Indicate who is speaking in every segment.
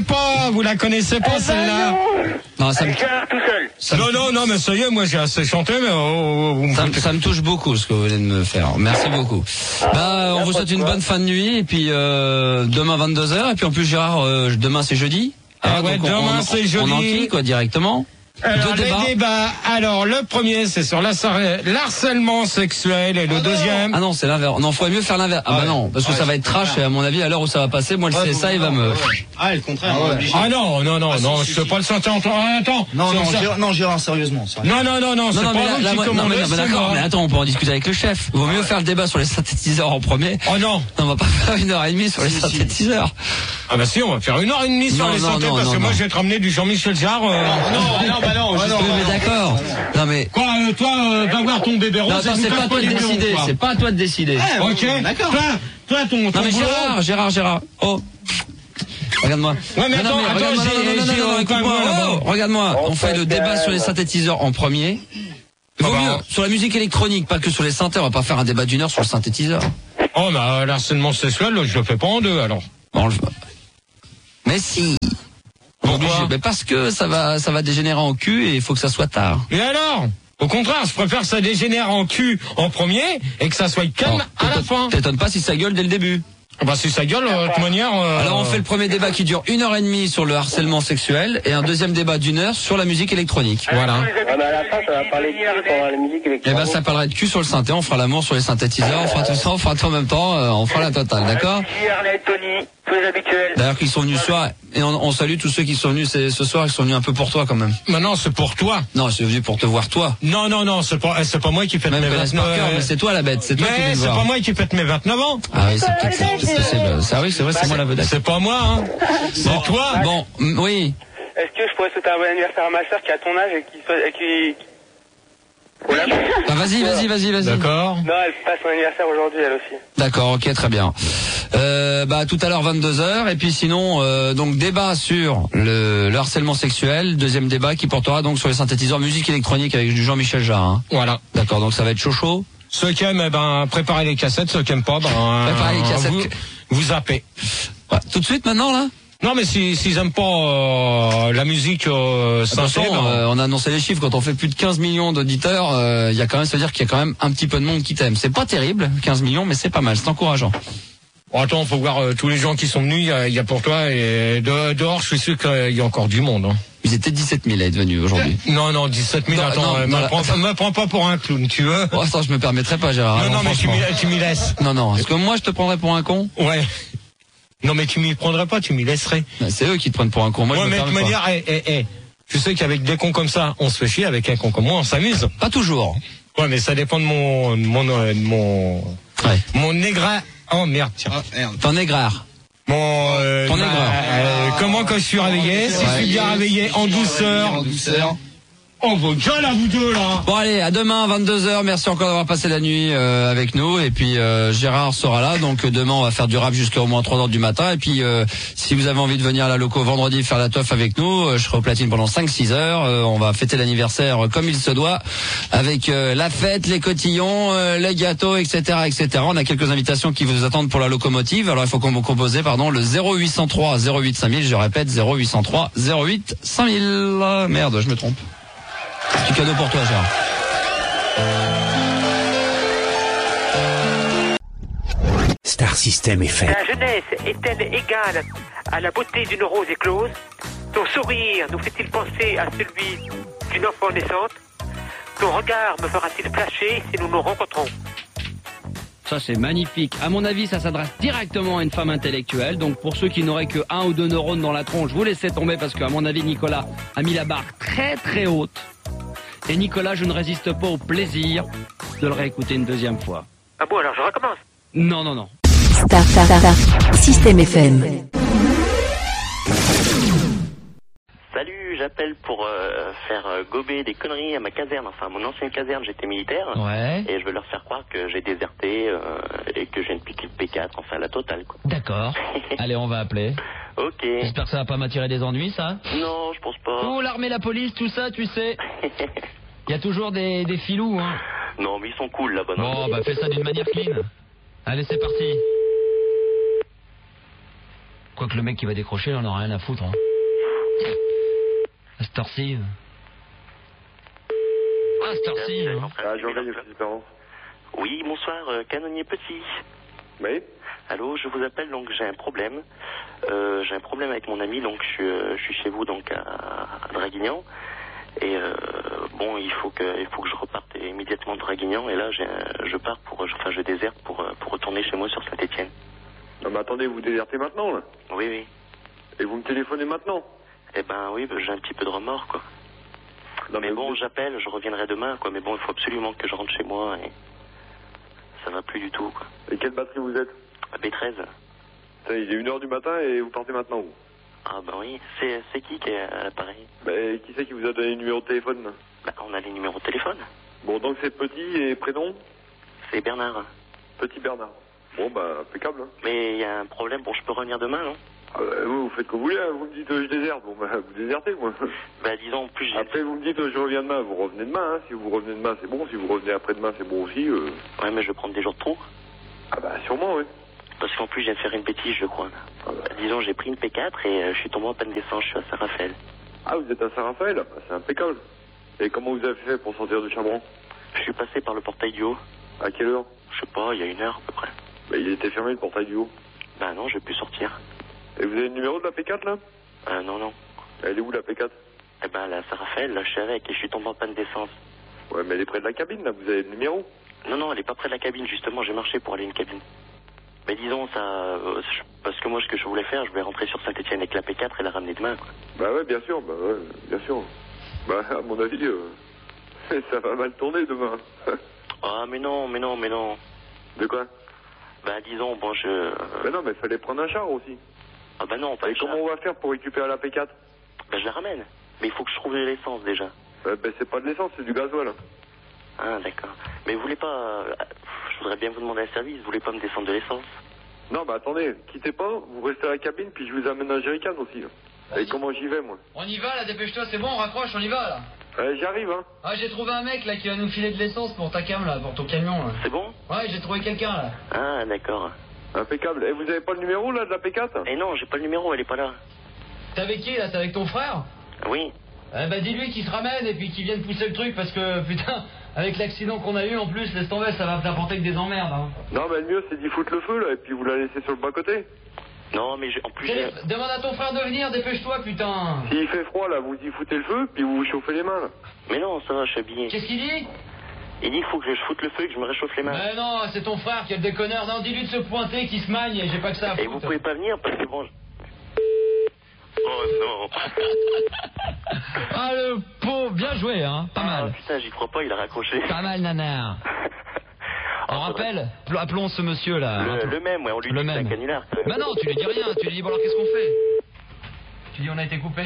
Speaker 1: pas, vous la connaissez pas celle-là.
Speaker 2: Non, ça me...
Speaker 3: tout seul.
Speaker 1: Non, mais ça y est, moi j'ai assez chanté, mais
Speaker 2: ça me touche beaucoup ce que vous venez de me faire. Merci beaucoup. On vous souhaite une bonne fin de nuit et puis demain 22h et puis en plus Gérard, demain c'est jeudi.
Speaker 1: Ouais, demain c'est jeudi.
Speaker 2: On enquille quoi directement.
Speaker 1: Alors, les débats. Alors, le premier, c'est sur l'harcèlement sexuel et le deuxième.
Speaker 2: Ah non, c'est l'inverse. Non, faudrait mieux faire l'inverse. Ah bah non, parce que ça va être trash et à mon avis, à l'heure où ça va passer, moi le CSA, il va me...
Speaker 4: Ah, le contraire.
Speaker 1: Ah non, je peux pas le sentir en temps. Attends.
Speaker 4: Non, Gérard, sérieusement.
Speaker 1: Non, c'est pas moi qui commande.
Speaker 2: D'accord, mais attends, on peut en discuter avec le chef. Il vaut mieux faire le débat sur les synthétiseurs en premier.
Speaker 1: Oh non.
Speaker 2: On va pas faire 1h30 sur les synthétiseurs.
Speaker 1: Ah bah si, on va faire 1h30 sur les synthétiseurs parce que moi je vais te ramener du Jean-Michel Jarre.
Speaker 2: Non, mais d'accord. Non mais
Speaker 1: quoi, toi, va voir ton bébé rose.
Speaker 2: Non, c'est pas à toi de décider. C'est pas à toi de décider.
Speaker 1: Ok. D'accord. Toi, ton.
Speaker 2: Non mais Gérard. Oh. Regarde-moi.
Speaker 1: Ouais, mais attends,
Speaker 2: regarde-moi. On fait le débat sur les synthétiseurs en premier. Vaut mieux sur la musique électronique, pas que sur les synthés. On va pas faire un débat d'1 heure sur le synthétiseur.
Speaker 1: Oh, bah l'harcèlement sexuel, je le fais pas en deux alors.
Speaker 2: Mais si.
Speaker 1: Pourquoi ?
Speaker 2: Mais parce que ça va dégénérer en cul et il faut que ça soit tard.
Speaker 1: Et alors ? Au contraire, je préfère que ça dégénère en cul en premier et que ça soit calme à la fin.
Speaker 2: T'étonnes pas si ça gueule dès le début.
Speaker 1: Bah si ça gueule, de toute manière...
Speaker 2: Alors on fait le premier débat qui dure 1h30 sur le harcèlement sexuel et un deuxième débat d'1 heure sur la musique électronique. Voilà.
Speaker 3: À la fin, ça va parler de cul pendant la musique électronique.
Speaker 2: Et ça parlera de cul sur le synthé, on fera l'amour sur les synthétiseurs, on fera tout ça, on fera tout en même temps, on fera la totale, d'accord ?
Speaker 3: Arlette, Tony, tous les habituels.
Speaker 2: D'ailleurs qu'ils sont venus ce soir, et on salue tous ceux qui sont venus ce soir, ils sont venus un peu pour toi quand même.
Speaker 1: Mais non, c'est pour toi.
Speaker 2: Non, je suis venu pour te voir toi.
Speaker 1: Non, c'est pas moi qui fête mes 29 ans.
Speaker 2: Mais c'est toi la bête, c'est toi qui viens de voir.
Speaker 1: Mais c'est pas moi qui fête mes 29 ans.
Speaker 2: Ah oui, c'est possible. Ah oui, c'est vrai, c'est moi la vedette.
Speaker 1: C'est pas moi, hein. C'est toi.
Speaker 2: Bon, oui.
Speaker 3: Est-ce que je pourrais souhaiter un bon anniversaire à ma soeur qui a ton âge et qui...
Speaker 2: Vas-y.
Speaker 1: D'accord.
Speaker 3: Non, elle passe son anniversaire aujourd'hui, elle aussi.
Speaker 2: D'accord, ok, très bien. Tout à l'heure 22h et puis sinon donc débat sur le harcèlement sexuel, deuxième débat qui portera donc sur les synthétiseurs musique électronique avec du Jean-Michel Jarre. Hein. Voilà. D'accord, donc ça va être chaud.
Speaker 1: Ceux qui aiment, préparez les cassettes. Ceux qui aiment pas,
Speaker 2: préparez les cassettes.
Speaker 1: Vous zappez.
Speaker 2: Ouais. Tout de suite maintenant là.
Speaker 1: Non, mais s'ils aiment pas la musique
Speaker 2: on a annoncé les chiffres, quand on fait plus de 15 millions d'auditeurs, il y a quand même, ça veut dire qu'il y a quand même un petit peu de monde qui t'aime. C'est pas terrible, 15 millions, mais c'est pas mal, c'est encourageant.
Speaker 1: Bon, attends, faut voir tous les gens qui sont venus, il y a pour toi, et dehors, je suis sûr qu'il y a encore du monde. Hein.
Speaker 2: Ils étaient 17 000 à être venus aujourd'hui.
Speaker 1: Non, 17 000, attends, me prends pas pour un clown, tu veux?
Speaker 2: Oh, attends, je me permettrai pas, Gérard.
Speaker 1: Non, mais tu m'y laisses.
Speaker 2: Non, est-ce que moi je te prendrais pour un con?
Speaker 1: Ouais. Non, mais tu m'y prendrais pas, tu m'y laisserais.
Speaker 2: C'est eux qui te prennent pour un con. Moi,
Speaker 1: mais de toute manière, tu sais qu'avec des cons comme ça, on se fait chier, avec un con comme moi, on s'amuse.
Speaker 2: Pas toujours.
Speaker 1: Ouais, mais ça dépend de mon négrard. Oh merde, tiens.
Speaker 2: Ton négrard.
Speaker 1: Ton
Speaker 2: négrard.
Speaker 1: Comment quand je suis réveillé, si je suis bien réveillé en douceur. On va déjà là, vous deux, là.
Speaker 2: Bon, allez, à demain, 22h. Merci encore d'avoir passé la nuit avec nous. Et puis, Gérard sera là. Donc, demain, on va faire du rap jusqu'à au moins 3h du matin. Et puis, si vous avez envie de venir à la loco vendredi faire la teuf avec nous, je serai au platine pendant 5-6 heures. On va fêter l'anniversaire comme il se doit, avec la fête, les cotillons, les gâteaux, etc., etc. On a quelques invitations qui vous attendent pour la locomotive. Alors, il faut qu'on vous compose, le 0803 08 5000. Je répète, 0803 08 5000. Merde, je me trompe. Petit cadeau pour toi, Gérard.
Speaker 5: Star System FM.
Speaker 6: La jeunesse est-elle égale à la beauté d'une rose éclose? Ton sourire nous fait-il penser à celui d'une enfant naissante? Ton regard me fera-t-il flasher si nous nous rencontrons?
Speaker 7: Ça, c'est magnifique. À mon avis, ça s'adresse directement à une femme intellectuelle. Donc, pour ceux qui n'auraient que 1 ou 2 neurones dans la tronche, vous laissez tomber parce qu'à mon avis, Nicolas a mis la barre très très haute. Et Nicolas, je ne résiste pas au plaisir de le réécouter une deuxième fois.
Speaker 6: Ah bon, alors je recommence.
Speaker 7: Non.
Speaker 8: Star System FM.
Speaker 9: Salut, j'appelle pour faire gober des conneries à ma caserne, enfin mon ancienne caserne, j'étais militaire.
Speaker 7: Ouais.
Speaker 9: Et je veux leur faire croire que j'ai déserté et que j'ai une piquée P4, enfin la totale quoi.
Speaker 7: D'accord. Allez, on va appeler.
Speaker 9: Ok.
Speaker 7: J'espère que ça va pas m'attirer des ennuis, ça.
Speaker 9: Non, je pense pas.
Speaker 7: Oh, l'armée, la police, tout ça, tu sais. Il y a toujours des filous, hein.
Speaker 9: Non, mais ils sont cool là-bas.
Speaker 7: Bon, fais ça d'une manière clean. Allez, c'est parti. Quoique le mec qui va décrocher, il en aura rien à foutre. Hein. À cette heure-ci. À cette heure-ci.
Speaker 9: Oui, bonsoir, canonnier Petit.
Speaker 10: Oui.
Speaker 9: Allô, je vous appelle, donc j'ai un problème. J'ai un problème avec mon ami, donc je suis chez vous, donc à Draguignan. Et bon, il faut que je reparte immédiatement de Draguignan. Et là, je déserte pour retourner chez moi sur Saint-Étienne.
Speaker 10: Non mais attendez, vous désertez maintenant là?
Speaker 9: Oui, oui.
Speaker 10: Et vous me téléphonez maintenant?
Speaker 9: Eh ben oui, j'ai un petit peu de remords, quoi. Non, mais bon, j'appelle, je reviendrai demain, quoi. Mais bon, il faut absolument que je rentre chez moi et ça va plus du tout, quoi.
Speaker 10: Et quelle batterie vous êtes?
Speaker 9: B13.
Speaker 10: Il est 1h du matin et vous partez maintenant, vous?
Speaker 9: Ah ben oui, c'est qui est à l'appareil?
Speaker 10: Qui c'est qui vous a donné le numéro de téléphone là?
Speaker 9: On a les numéros de téléphone.
Speaker 10: Bon, donc c'est Petit et prénom?
Speaker 9: C'est Bernard.
Speaker 10: Petit Bernard. Bon, impeccable. Hein.
Speaker 9: Mais il y a un problème, bon, je peux revenir demain, non?
Speaker 10: Vous faites comme vous voulez, hein. Vous me dites je déserte, bon vous désertez, moi.
Speaker 9: Disons, plus j'ai...
Speaker 10: Après vous me dites je reviens demain, vous revenez demain, hein. Si vous revenez demain c'est bon, si vous revenez après-demain c'est bon aussi.
Speaker 9: Ouais, mais je vais prendre des jours de trop.
Speaker 10: Sûrement, oui.
Speaker 9: Parce qu'en plus, je viens de faire une bêtise, je crois. Disons, j'ai pris une P4 et je suis tombé en panne d'essence, je suis à Saint-Raphaël.
Speaker 10: Ah, vous êtes à Saint-Raphaël? C'est impeccable. Et comment vous avez fait pour sortir du Chabron?
Speaker 9: Je suis passé par le portail du haut.
Speaker 10: À quelle heure?
Speaker 9: Je sais pas, il y a 1 heure à peu près.
Speaker 10: Il était fermé le portail du haut.
Speaker 9: Non, je vais plus sortir.
Speaker 10: Et vous avez le numéro de la P4 là?
Speaker 9: Non.
Speaker 10: Elle est où la P4?
Speaker 9: La Saint-Raphaël, là, je suis avec et je suis tombé en panne d'essence.
Speaker 10: Ouais, mais elle est près de la cabine là, vous avez le numéro?
Speaker 9: Non, elle est pas près de la cabine, justement, j'ai marché pour aller à une cabine. Mais disons, ça... parce que moi, ce que je voulais faire, je voulais rentrer sur Saint-Étienne avec la P4 et la ramener demain, quoi.
Speaker 10: Ouais, bien sûr, bien sûr. À mon avis, ça va mal tourner demain.
Speaker 9: Ah, mais non.
Speaker 10: De quoi?
Speaker 9: Disons, bon,
Speaker 10: Mais non, mais fallait prendre un char aussi.
Speaker 9: Ah non, pas
Speaker 10: Et comment on va faire pour récupérer la P4?
Speaker 9: Je la ramène. Mais il faut que je trouve de l'essence, déjà.
Speaker 10: C'est pas de l'essence, c'est du gasoil.
Speaker 9: Ah, d'accord. Mais vous voulez pas... Je voudrais bien vous demander un service, vous voulez pas me descendre de l'essence?
Speaker 10: Non, attendez, quittez pas, vous restez à la cabine, puis je vous amène un jerrycan aussi. Et comment j'y vais, moi?
Speaker 7: On y va, là, dépêche-toi, c'est bon, on raccroche, on y va, là.
Speaker 10: J'arrive, hein.
Speaker 7: Ah, j'ai trouvé un mec, là, qui va nous filer de l'essence pour ta cam, là, pour ton camion, là.
Speaker 9: C'est bon?
Speaker 7: Ouais, j'ai trouvé quelqu'un, là.
Speaker 9: Ah, d'accord.
Speaker 10: Impeccable. Et vous avez pas le numéro, là, de la P4?
Speaker 9: Eh non, j'ai pas le numéro, elle est pas là.
Speaker 7: T'es avec qui, là? T'es avec ton frère?
Speaker 9: Oui.
Speaker 7: Dis-lui qu'il se ramène et puis qu'il vienne pousser le truc, parce que, putain, avec l'accident qu'on a eu, en plus, laisse tomber, ça va t'apporter que des emmerdes, hein.
Speaker 10: Non, mais le mieux, c'est d'y foutre le feu, là, et puis vous la laissez sur le bas-côté.
Speaker 9: Non, mais en plus...
Speaker 7: Demande à ton frère de venir, dépêche-toi, putain.
Speaker 10: S'il fait froid, là, vous y foutez le feu, puis vous vous chauffez les mains, là.
Speaker 9: Mais non, ça va, je suis habillé.
Speaker 7: Qu'est-ce qu'il dit?
Speaker 9: Il dit qu'il faut que je foute le feu et que je me réchauffe les mains.
Speaker 7: Mais non, c'est ton frère qui est le déconneur. Non, dis-lui de se pointer, qu'il se magne, j'ai pas que ça à foutre.
Speaker 9: Et vous pouvez pas venir parce que bon... Oh non.
Speaker 7: Ah, le pauvre, bien joué, hein. Pas mal.
Speaker 9: Putain, j'y crois pas, il a raccroché.
Speaker 7: Pas mal, nanar. On rappelle, appelons ce monsieur là.
Speaker 9: Le même, ouais, on lui dit un canular.
Speaker 7: Bah non, tu lui dis rien, tu lui dis bon alors qu'est-ce qu'on fait? Tu dis on a été coupé.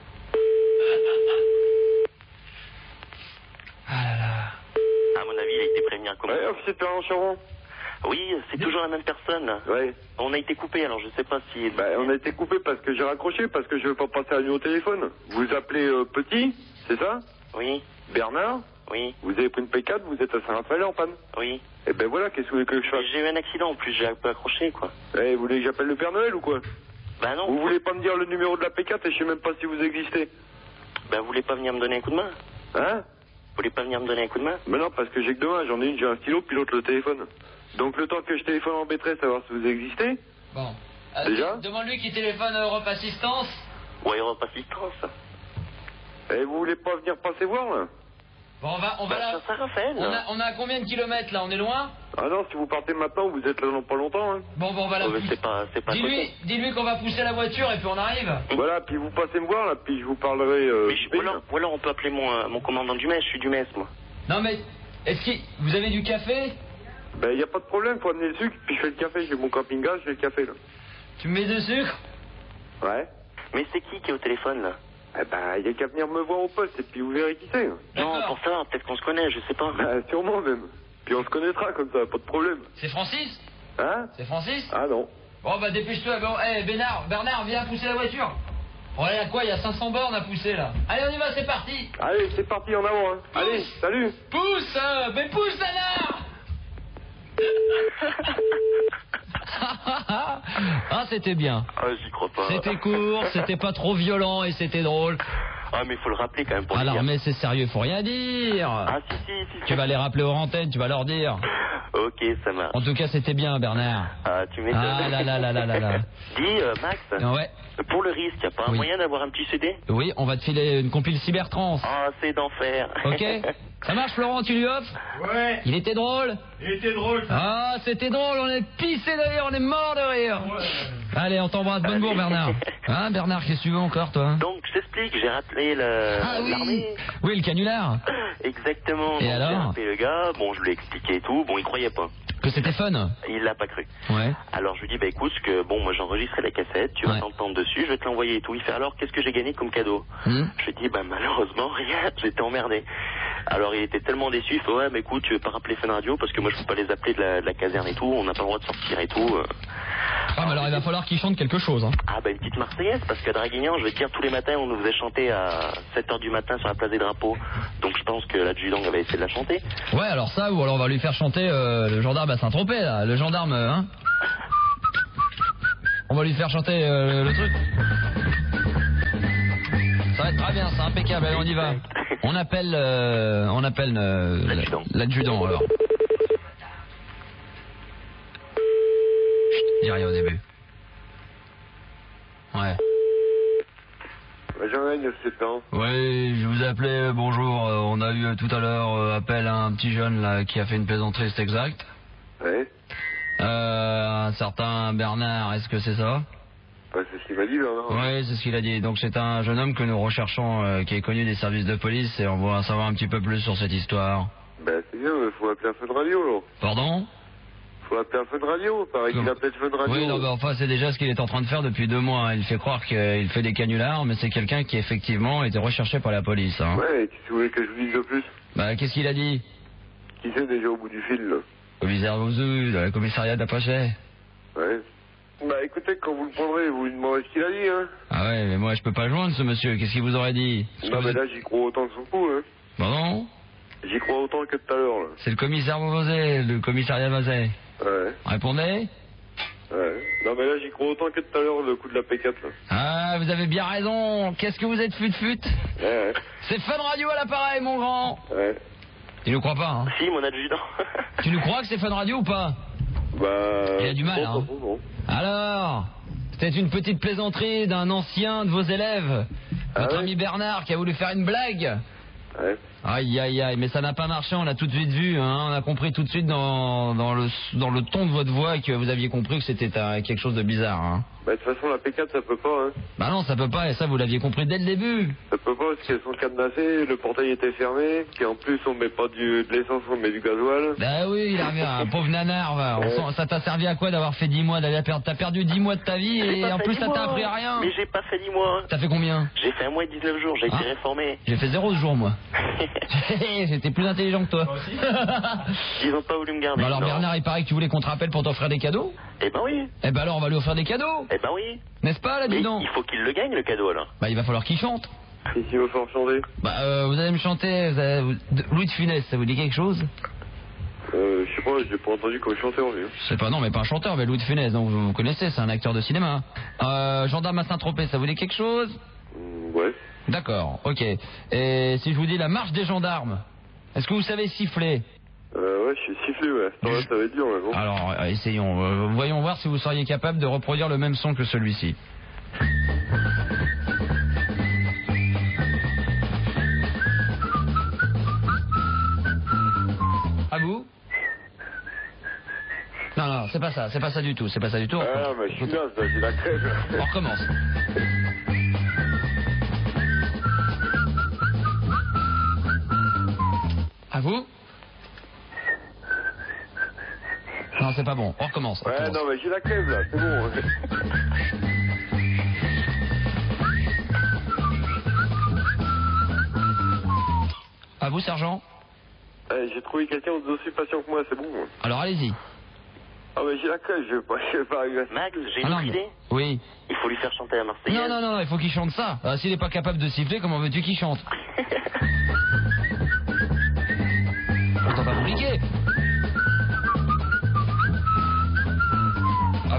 Speaker 7: Ah là là.
Speaker 9: À mon avis, il a été prévenu à comment?
Speaker 10: Ouais, officier de Perron-Charon.
Speaker 9: Oui, c'est toujours la même personne.
Speaker 10: Ouais.
Speaker 9: On a été coupé, alors je sais pas si...
Speaker 10: On a été coupé parce que j'ai raccroché, parce que je veux pas passer à nuit au téléphone. Vous appelez Petit, c'est ça?
Speaker 9: Oui.
Speaker 10: Bernard?
Speaker 9: Oui.
Speaker 10: Vous avez pris une P4, vous êtes à Saint-Raphaël en panne?
Speaker 9: Oui.
Speaker 10: Et ben voilà, qu'est-ce que vous voulez que je fasse?
Speaker 9: J'ai eu un accident en plus, j'ai un peu accroché, quoi.
Speaker 10: Vous voulez que j'appelle le Père Noël ou quoi?
Speaker 9: Bah non.
Speaker 10: Vous voulez pas me dire le numéro de la P4 et je sais même pas si vous existez?
Speaker 9: Vous voulez pas venir me donner un coup de main?
Speaker 10: Hein?
Speaker 9: Vous voulez pas venir me donner un coup de main?
Speaker 10: Mais non, parce que j'ai que deux mains, j'en ai une, j'ai un stylo, puis l'autre le téléphone. Donc le temps que je téléphone en B13, savoir si vous existez.
Speaker 7: Bon.
Speaker 10: Déjà?
Speaker 7: Demande-lui qui téléphone à Europe Assistance.
Speaker 9: Ouais, Europe Assistance.
Speaker 10: Et vous voulez pas venir passer voir là?
Speaker 7: Bon, on va là.
Speaker 9: Saint-Raphaël.
Speaker 7: On a combien de kilomètres là? On est loin?
Speaker 10: Ah non, si vous partez maintenant, vous êtes là dans pas longtemps. Hein.
Speaker 7: Bon, on va la pousser.
Speaker 9: C'est pas
Speaker 7: Dis-lui qu'on va pousser la voiture et puis on arrive.
Speaker 10: Voilà, puis vous passez me voir là, puis je vous parlerai.
Speaker 9: Ou alors on peut appeler mon commandant du MES, je suis du MES moi.
Speaker 7: Non mais, est-ce que vous avez du café?
Speaker 10: Ben y a pas de problème, faut amener le sucre, puis je fais le café, j'ai mon camping-gaz, je fais le café là.
Speaker 7: Tu me mets du sucre?
Speaker 10: Ouais.
Speaker 9: Mais c'est qui est au téléphone là?
Speaker 10: Eh ben, il y a qu'à venir me voir au poste et puis vous verrez qui c'est.
Speaker 9: Non, pour ça, peut-être qu'on se connaît, je sais pas.
Speaker 10: Sûrement même. Puis on se connaîtra comme ça, pas de problème.
Speaker 7: C'est Francis?
Speaker 10: Hein?
Speaker 7: C'est Francis?
Speaker 10: Ah non.
Speaker 7: Bon bah dépêche-toi, bon, Bernard, viens pousser la voiture. On est à quoi? Il y a 500 bornes à pousser là. Allez, on y va, c'est parti.
Speaker 10: Allez, c'est parti, en avant. Hein. Allez, salut.
Speaker 7: Pousse, mais pousse, Bernard. Ah, c'était bien.
Speaker 9: Ah, j'y crois pas.
Speaker 7: C'était court, c'était pas trop violent et c'était drôle.
Speaker 9: Ah, mais faut le rappeler quand même pour
Speaker 7: Alors,
Speaker 9: le dire.
Speaker 7: mais c'est sérieux, faut rien dire.
Speaker 9: Ah, si.
Speaker 7: Tu vas les rappeler aux antennes, tu vas leur dire.
Speaker 9: Ok, ça marche.
Speaker 7: En tout cas, c'était bien, Bernard.
Speaker 9: Ah, tu m'étonnes.
Speaker 7: Ah là.
Speaker 9: Dis, Max,
Speaker 7: Ouais.
Speaker 9: pour le risque, y a pas un
Speaker 7: Oui.
Speaker 9: moyen d'avoir un petit CD?
Speaker 7: Oui, on va te filer une compile Cybertrans.
Speaker 9: Ah, c'est d'enfer.
Speaker 7: Ok. Ça marche, Florent, tu lui offres?
Speaker 1: Ouais,
Speaker 7: Il était drôle?
Speaker 1: il était drôle.
Speaker 7: Ah, c'était drôle, on est pissé de rire, on est mort de rire. Allez, on t'embrasse, bonne bourre, Bernard. Hein, Bernard, qu'est-ce que tu veux encore, toi?
Speaker 9: Donc, je t'explique, j'ai rappelé l'armée.
Speaker 7: Oui, le canular.
Speaker 9: Exactement.
Speaker 7: Et
Speaker 9: Donc,
Speaker 7: alors
Speaker 9: j'ai rappelé le gars, bon, je lui ai expliqué et tout, bon, il croyait pas.
Speaker 7: Que c'était fun.
Speaker 9: Il l'a pas cru.
Speaker 7: Ouais.
Speaker 9: Alors je lui dis, bah écoute, moi j'enregistrais la cassette, tu vas t'entendre dessus, je vais te l'envoyer et tout. Il fait, alors qu'est-ce que j'ai gagné comme cadeau? Je lui dis, bah malheureusement rien, j'étais emmerdé. Alors il était tellement déçu, il fait, ouais mais écoute, tu veux pas rappeler Fun Radio parce que moi je peux pas les appeler de la caserne et tout, on n'a pas le droit de sortir et tout.
Speaker 7: Ah, mais alors il va falloir qu'il chante quelque chose. Hein.
Speaker 9: Ah bah une petite Marseillaise, parce qu'à Draguignan, je vais te dire, tous les matins on nous faisait chanter à 7h du matin sur la place des drapeaux. Donc je pense que l'adjudant avait essayé de la chanter.
Speaker 7: Ouais, alors ça, ou alors on va lui faire chanter le gendarme à Saint-Tropez, là. Le gendarme, hein. On va lui faire chanter le truc. Ça va être très bien, c'est impeccable, allez, on y va. On appelle l'adjudant, alors. Chut, dis rien au début. Ouais.
Speaker 10: Jean-Gagne, c'est ans.
Speaker 7: Oui, je vous appelais, bonjour, on a eu tout à l'heure appel à un petit jeune là qui a fait une plaisanterie, c'est exact?
Speaker 10: Ouais.
Speaker 7: Un certain Bernard, est-ce que c'est ça?
Speaker 10: Bah, c'est ce qu'il m'a dit, Bernard.
Speaker 7: Oui, c'est ce qu'il a dit. Donc c'est un jeune homme que nous recherchons, qui est connu des services de police, et on va en savoir un petit peu plus sur cette histoire.
Speaker 10: Bah, c'est bien, mais faut appeler un Fun Radio, là.
Speaker 7: Pardon?
Speaker 10: Faut appeler un Fun Radio, pareil qu'il appelle Fun Radio.
Speaker 7: Oui, non, mais enfin, c'est déjà ce qu'il est en train de faire depuis 2 mois. Il fait croire qu'il fait des canulars, mais c'est quelqu'un qui, effectivement, était recherché par la police. Hein.
Speaker 10: Ouais, et qu'est-ce que vous voulez que je vous dise de plus?
Speaker 7: Bah, qu'est-ce qu'il a dit?
Speaker 10: Qui c'est déjà au bout du fil, là?
Speaker 7: Commissaire Bouzou, dans le commissariat d'Aprochet.
Speaker 10: Ouais. Bah, écoutez, quand vous le prendrez, vous lui demandez ce qu'il a dit, hein.
Speaker 7: Ah ouais, mais moi, je peux pas le joindre, ce monsieur. Qu'est-ce qu'il vous aurait dit?
Speaker 10: Non, mais là, j'y crois autant que son coup, hein.
Speaker 7: Pardon?
Speaker 10: J'y crois autant que tout à l'heure, là.
Speaker 7: C'est le commissaire Bouzet, le commissariat Mazet.
Speaker 10: Ouais.
Speaker 7: Répondez?
Speaker 10: Ouais. Non, mais là, j'y crois autant que tout à l'heure, le coup de la P4, là.
Speaker 7: Ah, vous avez bien raison. Qu'est-ce que vous êtes fut-fut?
Speaker 10: Ouais.
Speaker 7: C'est Fun Radio à l'appareil, mon grand.
Speaker 10: Ouais.
Speaker 7: Tu nous crois pas, hein?
Speaker 9: Si, mon adjudant.
Speaker 7: Tu nous crois que c'est Fun Radio ou pas?
Speaker 10: Bah...
Speaker 7: Il a du mal, hein.
Speaker 10: Bon.
Speaker 7: Alors, c'était une petite plaisanterie d'un ancien de vos élèves, votre ami Bernard, qui a voulu faire une blague.
Speaker 10: Ouais.
Speaker 7: Aïe, aïe, aïe, mais ça n'a pas marché, on l'a tout de suite vu, hein. On a compris tout de suite dans le ton de votre voix que vous aviez compris que c'était quelque chose de bizarre, hein.
Speaker 10: Bah, de toute façon, la P4, ça peut pas, hein.
Speaker 7: Bah non, ça peut pas, et ça vous l'aviez compris dès le début.
Speaker 10: Ça peut pas parce qu'elles sont cadenassées, le portail était fermé, puis en plus, on met pas de l'essence, on met du gasoil.
Speaker 7: Bah oui, il revient, un pauvre nanar, va. Ça t'a servi à quoi d'avoir fait 10 mois, t'as perdu 10 mois de ta vie, et en plus ça t'a appris à rien.
Speaker 9: Mais j'ai pas fait 10 mois.
Speaker 7: T'as fait combien?
Speaker 9: J'ai fait 1 mois et 19 jours, j'ai été réformé.
Speaker 7: J'ai fait 0 ce jour, moi. J'étais plus intelligent que toi.
Speaker 9: Ils ont pas voulu me garder.
Speaker 7: Bah alors
Speaker 9: non.
Speaker 7: Bernard, il paraît que tu voulais qu'on te rappelle pour t'offrir des cadeaux?
Speaker 9: Eh ben oui.
Speaker 7: Eh ben alors on va lui offrir des cadeaux.
Speaker 9: Eh ben oui.
Speaker 7: N'est-ce pas, là, dis
Speaker 9: Mais
Speaker 7: donc?
Speaker 9: il faut qu'il le gagne, le cadeau, alors.
Speaker 7: Bah il va falloir qu'il chante.
Speaker 10: Qu'est-ce qu'il va faire chanter?
Speaker 7: Bah vous allez me chanter, Louis de Funès, ça vous dit quelque chose?
Speaker 10: Je sais pas, j'ai pas entendu comme chanteur, lui.
Speaker 7: Je sais pas, non, mais pas un chanteur, mais Louis de Funès, donc vous connaissez, c'est un acteur de cinéma. Gendarme à Saint-Tropez, ça vous dit quelque chose?
Speaker 10: Ouais.
Speaker 7: D'accord, ok. Et si je vous dis la marche des gendarmes, est-ce que vous savez siffler?
Speaker 10: Ouais, je suis sifflé, ouais. Ça va être dur, mais bon.
Speaker 7: Alors, essayons. Voyons voir si vous seriez capable de reproduire le même son que celui-ci. À vous? Non, c'est pas ça du tout,
Speaker 10: Ah, mais je suis là, j'ai la crève.
Speaker 7: On recommence. À vous? Non, c'est pas bon. On recommence.
Speaker 10: Ouais, non, mais j'ai la crève, là. C'est bon.
Speaker 7: À vous, sergent?
Speaker 10: J'ai trouvé quelqu'un d'aussi patient que moi, c'est bon.
Speaker 7: Alors, allez-y.
Speaker 10: Ah, mais j'ai la crève, je vais pas arriver.
Speaker 9: Max, j'ai une autre idée.
Speaker 7: Oui.
Speaker 9: Il faut lui faire chanter la Marseillaise.
Speaker 7: Non, il faut qu'il chante ça. S'il n'est pas capable de siffler, comment veux-tu qu'il chante? Pourtant pas compliqué.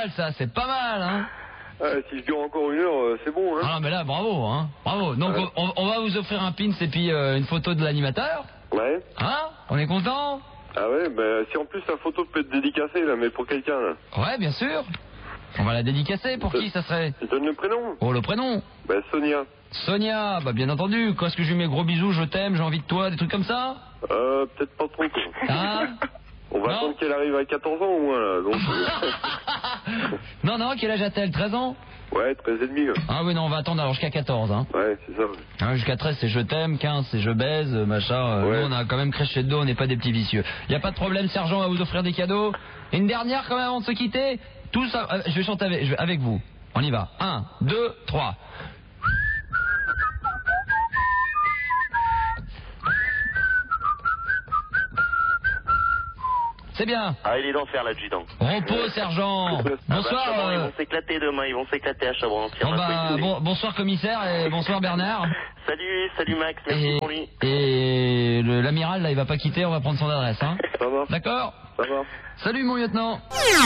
Speaker 7: mal ça, c'est pas mal, hein.
Speaker 10: Si je dure encore 1 heure, c'est bon, hein.
Speaker 7: Ah non, mais là, bravo, hein. Bravo. Donc, on va vous offrir un pins et puis une photo de l'animateur.
Speaker 10: Ouais.
Speaker 7: Hein? On est content?
Speaker 10: Ah ouais, si en plus la photo peut être dédicacée, là, mais pour quelqu'un, là.
Speaker 7: Ouais, bien sûr. On va la dédicacer. Pour qui ça serait?
Speaker 10: Tu donnes le prénom?
Speaker 7: Oh, le prénom?
Speaker 10: Sonia.
Speaker 7: Sonia, bien entendu. Qu'est-ce que je lui mets? Gros bisous, je t'aime, j'ai envie de toi, des trucs comme ça?
Speaker 10: Peut-être pas trop, quoi.
Speaker 7: Hein?
Speaker 10: On va attendre qu'elle arrive à 14 ans au moins, là, donc...
Speaker 7: Non, quel âge a-t-elle? 13 ans?
Speaker 10: Ouais, 13 et demi.
Speaker 7: Ah oui, non, on va attendre alors jusqu'à 14, hein.
Speaker 10: Ouais, c'est ça.
Speaker 7: Hein, jusqu'à 13, c'est je t'aime, 15, c'est je baise, machin.
Speaker 10: Ouais.
Speaker 7: Nous, on a quand même crescendo, on n'est pas des petits vicieux. Y a pas de problème, sergent, on va vous offrir des cadeaux. Et une dernière quand même avant de se quitter. Tout ça, je vais chanter avec vous. On y va. 1, 2, 3. C'est bien.
Speaker 9: Ah, il est d'enfer, l'adjudant.
Speaker 7: Repos, sergent. Bonsoir.
Speaker 9: Ils vont s'éclater demain, ils vont s'éclater à Chabron.
Speaker 7: Bonsoir, commissaire, et bonsoir, Bernard.
Speaker 9: Salut Max, merci pour lui.
Speaker 7: Et l'amiral, là, il va pas quitter, on va prendre son adresse, hein.
Speaker 10: Ça va.
Speaker 7: D'accord.
Speaker 10: Ça va.
Speaker 7: Salut, mon lieutenant.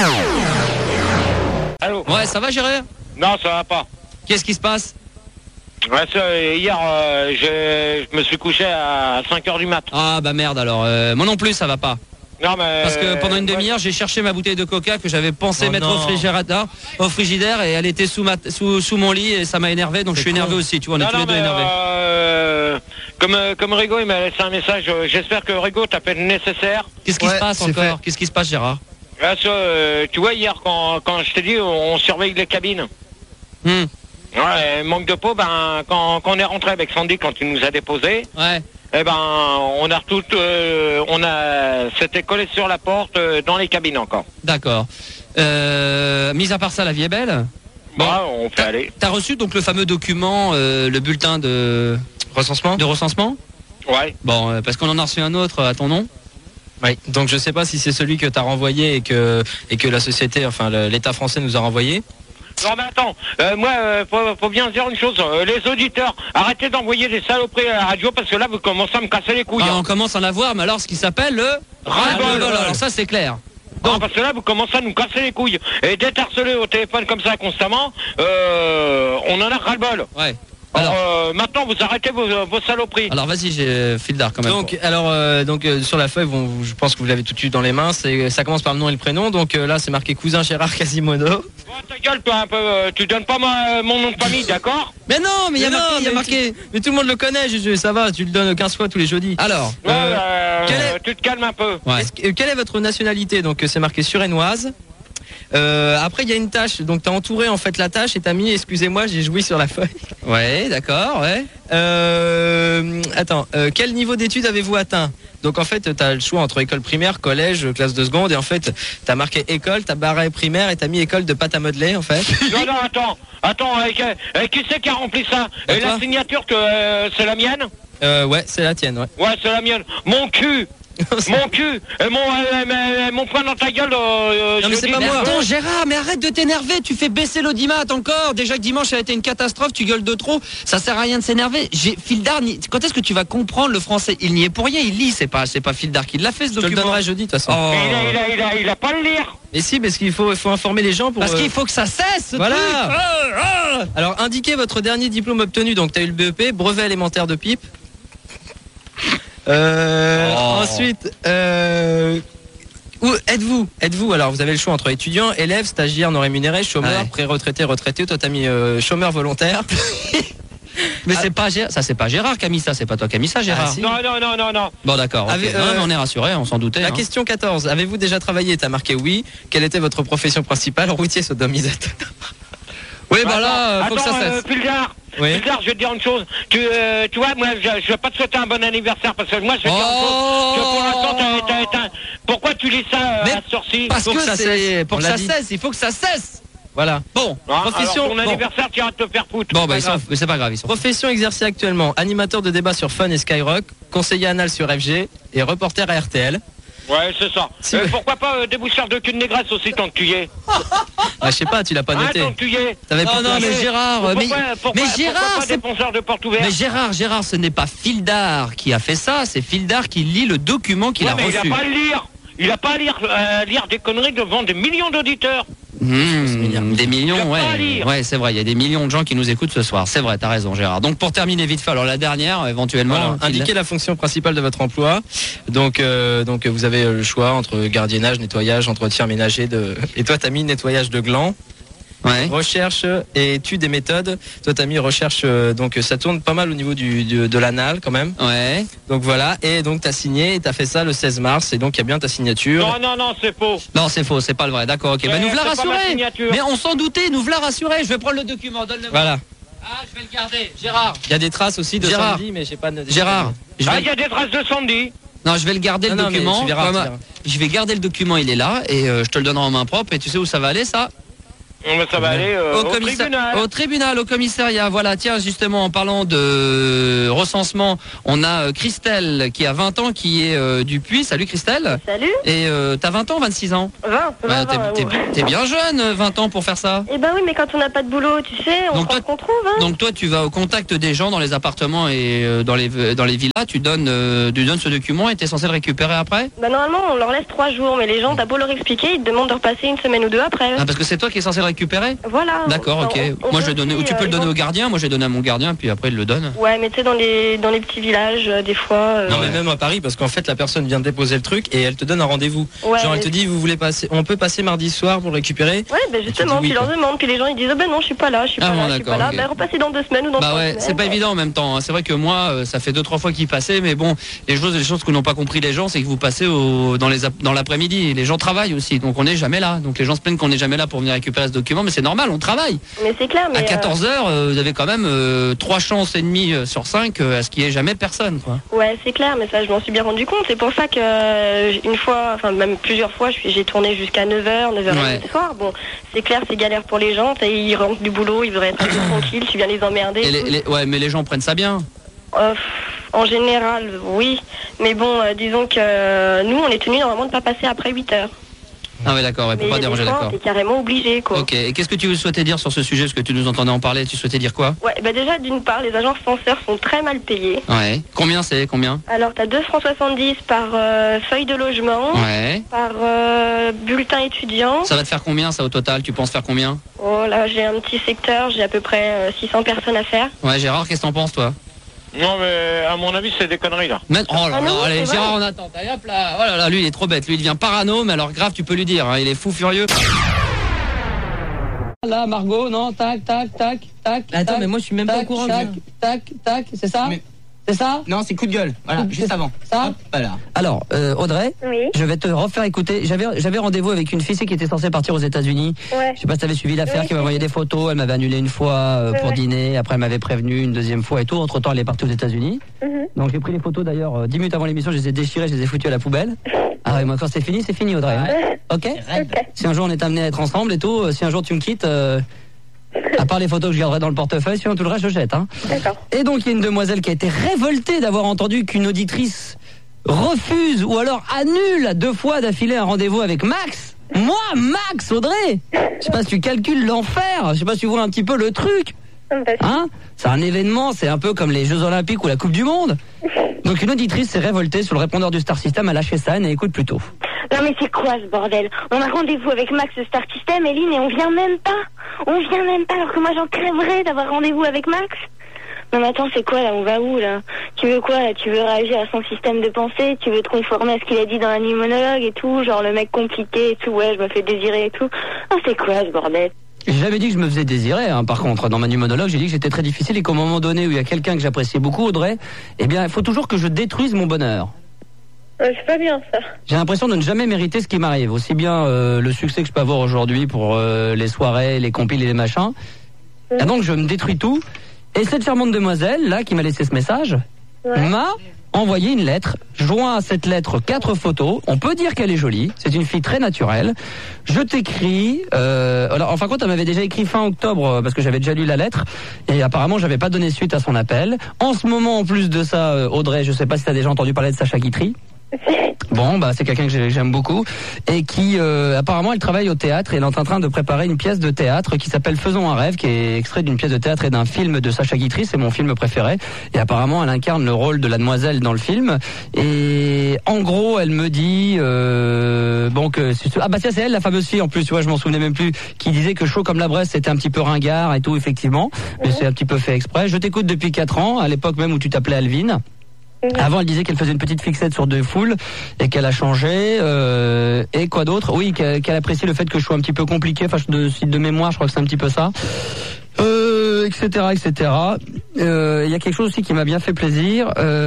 Speaker 1: Allô?
Speaker 2: Ouais, ça va, Gérard?
Speaker 1: Non, ça va pas.
Speaker 2: Qu'est-ce qui se passe?
Speaker 1: Ouais, hier, je me suis couché à 5h du mat.
Speaker 2: Ah bah merde alors, moi non plus ça va pas.
Speaker 1: Non, mais...
Speaker 2: Parce que pendant une demi-heure, j'ai cherché ma bouteille de coca que j'avais pensé mettre au frigidaire et elle était sous mon lit et ça m'a énervé, donc je suis énervé aussi, tu vois, on est tous les deux énervés.
Speaker 1: Comme Rigo, il m'a laissé un message, j'espère que Rigo t'a fait le nécessaire.
Speaker 2: Qu'est-ce qui se passe encore? Qu'est-ce qui se passe, Gérard?
Speaker 1: Là, tu vois, hier, quand je t'ai dit, on surveille les cabines. Ouais, manque de peau, quand on est rentré avec Sandy, quand il nous a déposés, c'était collé sur la porte dans les cabines encore.
Speaker 2: D'accord. Mis à part ça, la vie est belle.
Speaker 1: Bon, on fait aller.
Speaker 2: T'as reçu donc le fameux document, le bulletin de recensement.
Speaker 1: Ouais.
Speaker 2: Bon, parce qu'on en a reçu un autre à ton nom.
Speaker 11: Oui, donc je sais pas si c'est celui que tu as renvoyé et que la société, enfin l'État français nous a renvoyé.
Speaker 1: Non mais attends, faut bien se dire une chose, les auditeurs, arrêtez d'envoyer des saloperies à la radio parce que là vous commencez à me casser les couilles.
Speaker 2: Ah, on commence à en avoir, mais alors ce qui s'appelle le ras-le-bol. Alors ça c'est clair.
Speaker 1: Donc, parce que là vous commencez à nous casser les couilles et d'être harcelé au téléphone comme ça constamment, on en a ras-le-bol.
Speaker 2: Ouais.
Speaker 1: Alors, maintenant vous arrêtez vos saloperies.
Speaker 2: Alors vas-y, j'ai Fildar quand même.
Speaker 11: Donc, sur la feuille, je pense que vous l'avez tout de suite dans les mains. Ça commence par le nom et le prénom. Donc là, c'est marqué cousin Gérard Quasimodo.
Speaker 1: Ta gueule, toi un peu. Tu donnes pas mon nom de famille, d'accord?
Speaker 2: Mais non, mais il y a marqué.
Speaker 11: Mais tout le monde le connaît. Ça va. Tu le donnes 15 fois tous les jeudis.
Speaker 2: Alors,
Speaker 1: tu te calmes un peu.
Speaker 2: Ouais.
Speaker 11: Quelle est votre nationalité? Donc c'est marqué suresnoise. Après il y a une tâche, donc t'as entouré en fait la tâche et t'as mis excusez-moi j'ai joui sur la feuille.
Speaker 2: Ouais, d'accord, ouais.
Speaker 11: Quel niveau d'études avez-vous atteint? Donc en fait t'as le choix entre école primaire, collège, classe de seconde et en fait t'as marqué école, t'as barré primaire et t'as mis école de pâte à modeler en fait.
Speaker 1: Non, attends, qui c'est qui a rempli ça? Et la signature c'est la mienne?
Speaker 11: Ouais, c'est la tienne, ouais.
Speaker 1: Ouais, c'est la mienne. Mon cul et mon poing dans ta gueule.
Speaker 2: Non mais c'est pas moi. Attends Gérard, mais arrête de t'énerver. Tu fais baisser l'audimat encore. Déjà que dimanche a été une catastrophe. Tu gueules de trop. Ça sert à rien de s'énerver. Fildar, quand est-ce que tu vas comprendre le français? Il n'y est pour rien. Il lit. C'est pas Fildar qui l'a fait ce document.
Speaker 11: Je te le donnerai jeudi de toute façon.
Speaker 1: Oh. Il a pas le lire.
Speaker 11: Mais si, parce qu'il faut informer les gens pour.
Speaker 2: Parce qu'il faut que ça cesse. Ce
Speaker 11: voilà.
Speaker 2: Truc.
Speaker 11: Alors indiquez votre dernier diplôme obtenu. Donc t'as eu le BEP, brevet élémentaire de pipe. Ensuite, où êtes-vous? Alors vous avez le choix entre étudiant, élève, stagiaire non rémunéré, chômeur, pré-retraité, retraité. Toi t'as mis chômeur volontaire.
Speaker 2: Mais c'est pas Gérard, ça c'est pas Gérard qui a mis ça, c'est pas toi qui a mis ça Gérard.
Speaker 1: Si. Non.
Speaker 2: Bon d'accord, okay. Non, mais on est rassuré, on s'en doutait.
Speaker 11: La question 14, avez-vous déjà travaillé? T'as marqué oui. Quelle était votre profession principale? Routier sodomisateur.
Speaker 2: Oui bah là, faut que ça cesse.
Speaker 1: Fildar,
Speaker 11: oui.
Speaker 1: Fildar, je vais te dire une chose. Tu vois, moi, je vais pas te souhaiter un bon anniversaire parce que moi, je vais te dire une chose. Que pour l'instant, t'as éteint. Pourquoi tu lis ça à sorcier?
Speaker 2: Parce que ça cesse. Pour que ça cesse, il faut que ça cesse.
Speaker 11: Voilà.
Speaker 2: Bon.
Speaker 11: Profession.
Speaker 1: Alors, ton anniversaire, tu iras te faire foutre.
Speaker 2: Bon, bah, c'est pas grave.
Speaker 11: Profession exercée actuellement. Animateur de débat sur Fun et Skyrock, conseiller anal sur FG et reporter à RTL.
Speaker 1: Ouais, c'est ça. Pourquoi pas déboucheur de cul de négresse aussi tant que tu y es?
Speaker 11: Je sais pas, tu l'as pas noté.
Speaker 1: Tant que tu y es.
Speaker 2: Non, mais Gérard,
Speaker 1: pourquoi
Speaker 2: Gérard,
Speaker 1: c'est dépenseur de porte ouverte?
Speaker 2: Mais Gérard, ce n'est pas Fildar qui a fait ça, c'est Fildar qui lit le document qu'il a reçu.
Speaker 1: Il a pas à lire. Il a pas à lire des conneries devant des millions d'auditeurs.
Speaker 2: Des millions, ouais, c'est vrai. Il y a des millions de gens qui nous écoutent ce soir. C'est vrai, t'as raison, Gérard. Donc pour terminer vite fait, alors la dernière, éventuellement,
Speaker 11: voilà, indiquez la fonction principale de votre emploi. Donc vous avez le choix entre gardiennage, nettoyage, entretien ménager et toi t'as mis nettoyage de glands. Ouais. Recherche et études des méthodes. Toi t'as mis recherche, donc ça tourne pas mal au niveau de l'anal quand même.
Speaker 2: Ouais.
Speaker 11: Donc voilà, et donc t'as signé et t'as fait ça le 16 mars et donc il y a bien ta signature.
Speaker 1: Non, c'est faux.
Speaker 2: Non, c'est faux, c'est pas le vrai. D'accord, ok. Nous v'là rassuré. Mais on s'en doutait, nous v'là rassuré. Je vais prendre le document, donne-le.
Speaker 11: Voilà.
Speaker 2: Ah, je vais le garder, Gérard.
Speaker 11: Il y a des traces aussi de Sandy, mais j'ai pas.
Speaker 2: Gérard.
Speaker 1: Il y a des traces de Sandy.
Speaker 2: Non, je vais le garder le document.
Speaker 11: Tu verras.
Speaker 2: Je vais garder le document, il est là et je te le donnerai en main propre. Et tu sais où ça va aller, ça?
Speaker 1: Ça va aller au tribunal.
Speaker 2: Au commissariat. Voilà, tiens, justement, en parlant de recensement, on a Christelle qui a 20 ans, qui est du Puy. Salut Christelle.
Speaker 12: Salut.
Speaker 2: Et t'as 20 ans, 26 ans?
Speaker 12: 20.
Speaker 2: T'es bien jeune, 20 ans pour faire ça.
Speaker 12: Eh ben oui, mais quand on n'a pas de boulot, tu sais, on trouve. Hein.
Speaker 2: Donc toi, tu vas au contact des gens dans les appartements et dans les villas, tu donnes ce document et t'es censé le récupérer après?
Speaker 12: Bah normalement, on leur laisse 3 jours, mais les gens, t'as beau leur expliquer, ils te demandent de repasser une semaine ou deux après.
Speaker 2: Ah, parce que c'est toi qui es censé le récupérer?
Speaker 12: Voilà.
Speaker 2: D'accord, ok. Moi je vais donner, ou tu peux le donner au gardien, moi j'ai donné à mon gardien, puis après il le donne.
Speaker 12: Ouais, mais tu sais, dans les petits villages, des fois.
Speaker 11: Non, mais même à Paris, parce qu'en fait la personne vient déposer le truc et elle te donne un rendez-vous.
Speaker 12: Ouais,
Speaker 11: genre elle te dit, vous voulez passer, on peut passer mardi soir pour le récupérer?
Speaker 12: Ouais, ben justement, puis leur demande, puis les gens ils disent, ben non, je suis pas là, je suis pas là. Ben repassez dans 2 semaines ou dans 3 semaines.
Speaker 2: C'est pas évident en même temps. Hein. C'est vrai que moi, ça fait 2-3 fois qu'il passait, mais bon, les choses que n'ont pas compris les gens, c'est que vous passez dans l'après-midi. Les gens travaillent aussi, donc on n'est jamais là. Donc les gens se plaignent qu'on n'est jamais là pour venir récupérer ce document, mais c'est normal, on travaille.
Speaker 12: Mais c'est clair, mais
Speaker 2: à 14h, vous avez quand même 3 chances et demie sur 5 à ce qu'il n'y ait jamais personne, quoi.
Speaker 12: Ouais, c'est clair, mais ça, je m'en suis bien rendu compte. C'est pour ça que une fois, enfin même plusieurs fois, j'ai tourné jusqu'à 9h le soir. Bon, c'est clair, c'est galère pour les gens. Ils rentrent du boulot, ils voudraient être tranquilles, tu viens les emmerder.
Speaker 2: Ouais, mais les gens prennent ça bien.
Speaker 12: En général, oui. Mais bon, disons que nous, on est tenus normalement de pas passer après 8h.
Speaker 2: Ah ouais, d'accord, pour pas déranger, d'accord.
Speaker 12: T'es carrément obligé, quoi.
Speaker 2: Ok, et qu'est-ce que tu souhaitais dire sur ce sujet, parce que tu nous entendais en parler, tu souhaitais dire quoi?
Speaker 12: Ouais, bah déjà, d'une part, les agents censeurs sont très mal payés.
Speaker 2: Ouais. Combien?
Speaker 12: Alors, t'as 2,70 francs par feuille de logement.
Speaker 2: Ouais.
Speaker 12: Par bulletin étudiant.
Speaker 2: Ça va te faire combien, ça, au total? Tu penses faire combien?
Speaker 12: Oh, là, j'ai un petit secteur, j'ai à peu près 600 personnes à faire.
Speaker 2: Ouais, Gérard, qu'est-ce que t'en penses, toi?
Speaker 1: Non, mais à mon avis, c'est des conneries, là.
Speaker 2: Oh là là, allez, Gérard, on attend. Allez, hop là. Oh là là, lui, il est trop bête. Lui, il devient parano, mais alors grave, tu peux lui dire, hein, il est fou furieux. Là, Margot, non, tac.
Speaker 13: Attends, mais moi, je suis même pas au courant.
Speaker 2: Tac, c'est ça? C'est ça?
Speaker 13: Non, c'est coup de gueule. Voilà, juste avant.
Speaker 2: Ça?
Speaker 13: Hop, voilà.
Speaker 2: Alors, Audrey, je vais te refaire écouter. J'avais rendez-vous avec une fille qui était censée partir aux États-Unis.
Speaker 12: Ouais.
Speaker 2: Je sais pas si tu avais suivi l'affaire, qui m'a envoyé des photos. Elle m'avait annulé une fois pour dîner. Après, elle m'avait prévenu une deuxième fois et tout. Entre-temps, elle est partie aux États-Unis. Donc, j'ai pris les photos d'ailleurs 10 minutes avant l'émission. Je les ai déchirées, je les ai foutues à la poubelle. Ah ouais, moi, quand c'est fini, Audrey. Hein. Ok. Si un jour on est amené à être ensemble et tout, si un jour tu me quittes. À part les photos que je garderai dans le portefeuille, sinon tout le reste je jette. Hein.
Speaker 12: D'accord.
Speaker 2: Et donc il y a une demoiselle qui a été révoltée d'avoir entendu qu'une auditrice refuse ou alors annule 2 fois d'affilée un rendez-vous avec Max. Moi, Max, Audrey. Je sais pas si tu calcules l'enfer. Je sais pas si tu vois un petit peu le truc. Hein? C'est un événement, c'est un peu comme les Jeux Olympiques ou la Coupe du Monde. Donc une auditrice s'est révoltée sur le répondeur du Star System, a lâché ça et écoute plutôt.
Speaker 12: Non mais c'est quoi ce bordel? On a rendez-vous avec Max de Star System, Eline, et on vient même pas alors que moi j'en crèverais d'avoir rendez-vous avec Max. Non mais attends, c'est quoi là? On va où là? Tu veux quoi là? Tu veux réagir à son système de pensée? Tu veux te conformer à ce qu'il a dit dans un monologue et tout? Genre le mec compliqué et tout, ouais, je me fais désirer et tout. Oh, c'est quoi ce bordel?
Speaker 2: J'ai jamais dit que je me faisais désirer, hein. Par contre, dans ma monologue, j'ai dit que j'étais très difficile et qu'au moment donné où il y a quelqu'un que j'appréciais beaucoup, Audrey, eh bien, il faut toujours que je détruise mon bonheur.
Speaker 12: C'est pas bien ça.
Speaker 2: J'ai l'impression de ne jamais mériter ce qui m'arrive, aussi bien le succès que je peux avoir aujourd'hui pour les soirées, les compiles et les machins. Et donc je me détruis tout. Et cette charmante demoiselle là qui m'a laissé ce message m'a envoyé une lettre. Joint à cette lettre 4 photos. On peut dire qu'elle est jolie. C'est une fille très naturelle. Je t'écris. Alors, en fin de compte, elle m'avait déjà écrit fin octobre parce que j'avais déjà lu la lettre et apparemment j'avais pas donné suite à son appel. En ce moment, en plus de ça, Audrey, je sais pas si t'as déjà entendu parler de Sacha Guitry.
Speaker 14: Bon, bah c'est quelqu'un que j'aime beaucoup et qui apparemment elle travaille au théâtre et elle est en train de préparer une pièce de théâtre qui s'appelle Faisons un rêve, qui est extrait d'une pièce de théâtre et d'un film de Sacha Guitry, c'est mon film préféré. Et apparemment elle incarne le rôle de la demoiselle dans le film. Et en gros elle me dit bon que c'est elle la fameuse fille en plus, tu vois, je m'en souvenais même plus, qui disait que Chaud comme la Bresse c'était un petit peu ringard et tout, effectivement, mais c'est un petit peu fait exprès. Je t'écoute depuis 4 ans, à l'époque même où tu t'appelais Alvin. Avant, elle disait qu'elle faisait une petite fixette sur Deux Foules et qu'elle a changé. Et quoi d'autre? Oui, qu'elle apprécie le fait que je sois un petit peu compliqué. Enfin, de mémoire, je crois que c'est un petit peu ça. Etc. Il y a quelque chose aussi qui m'a bien fait plaisir.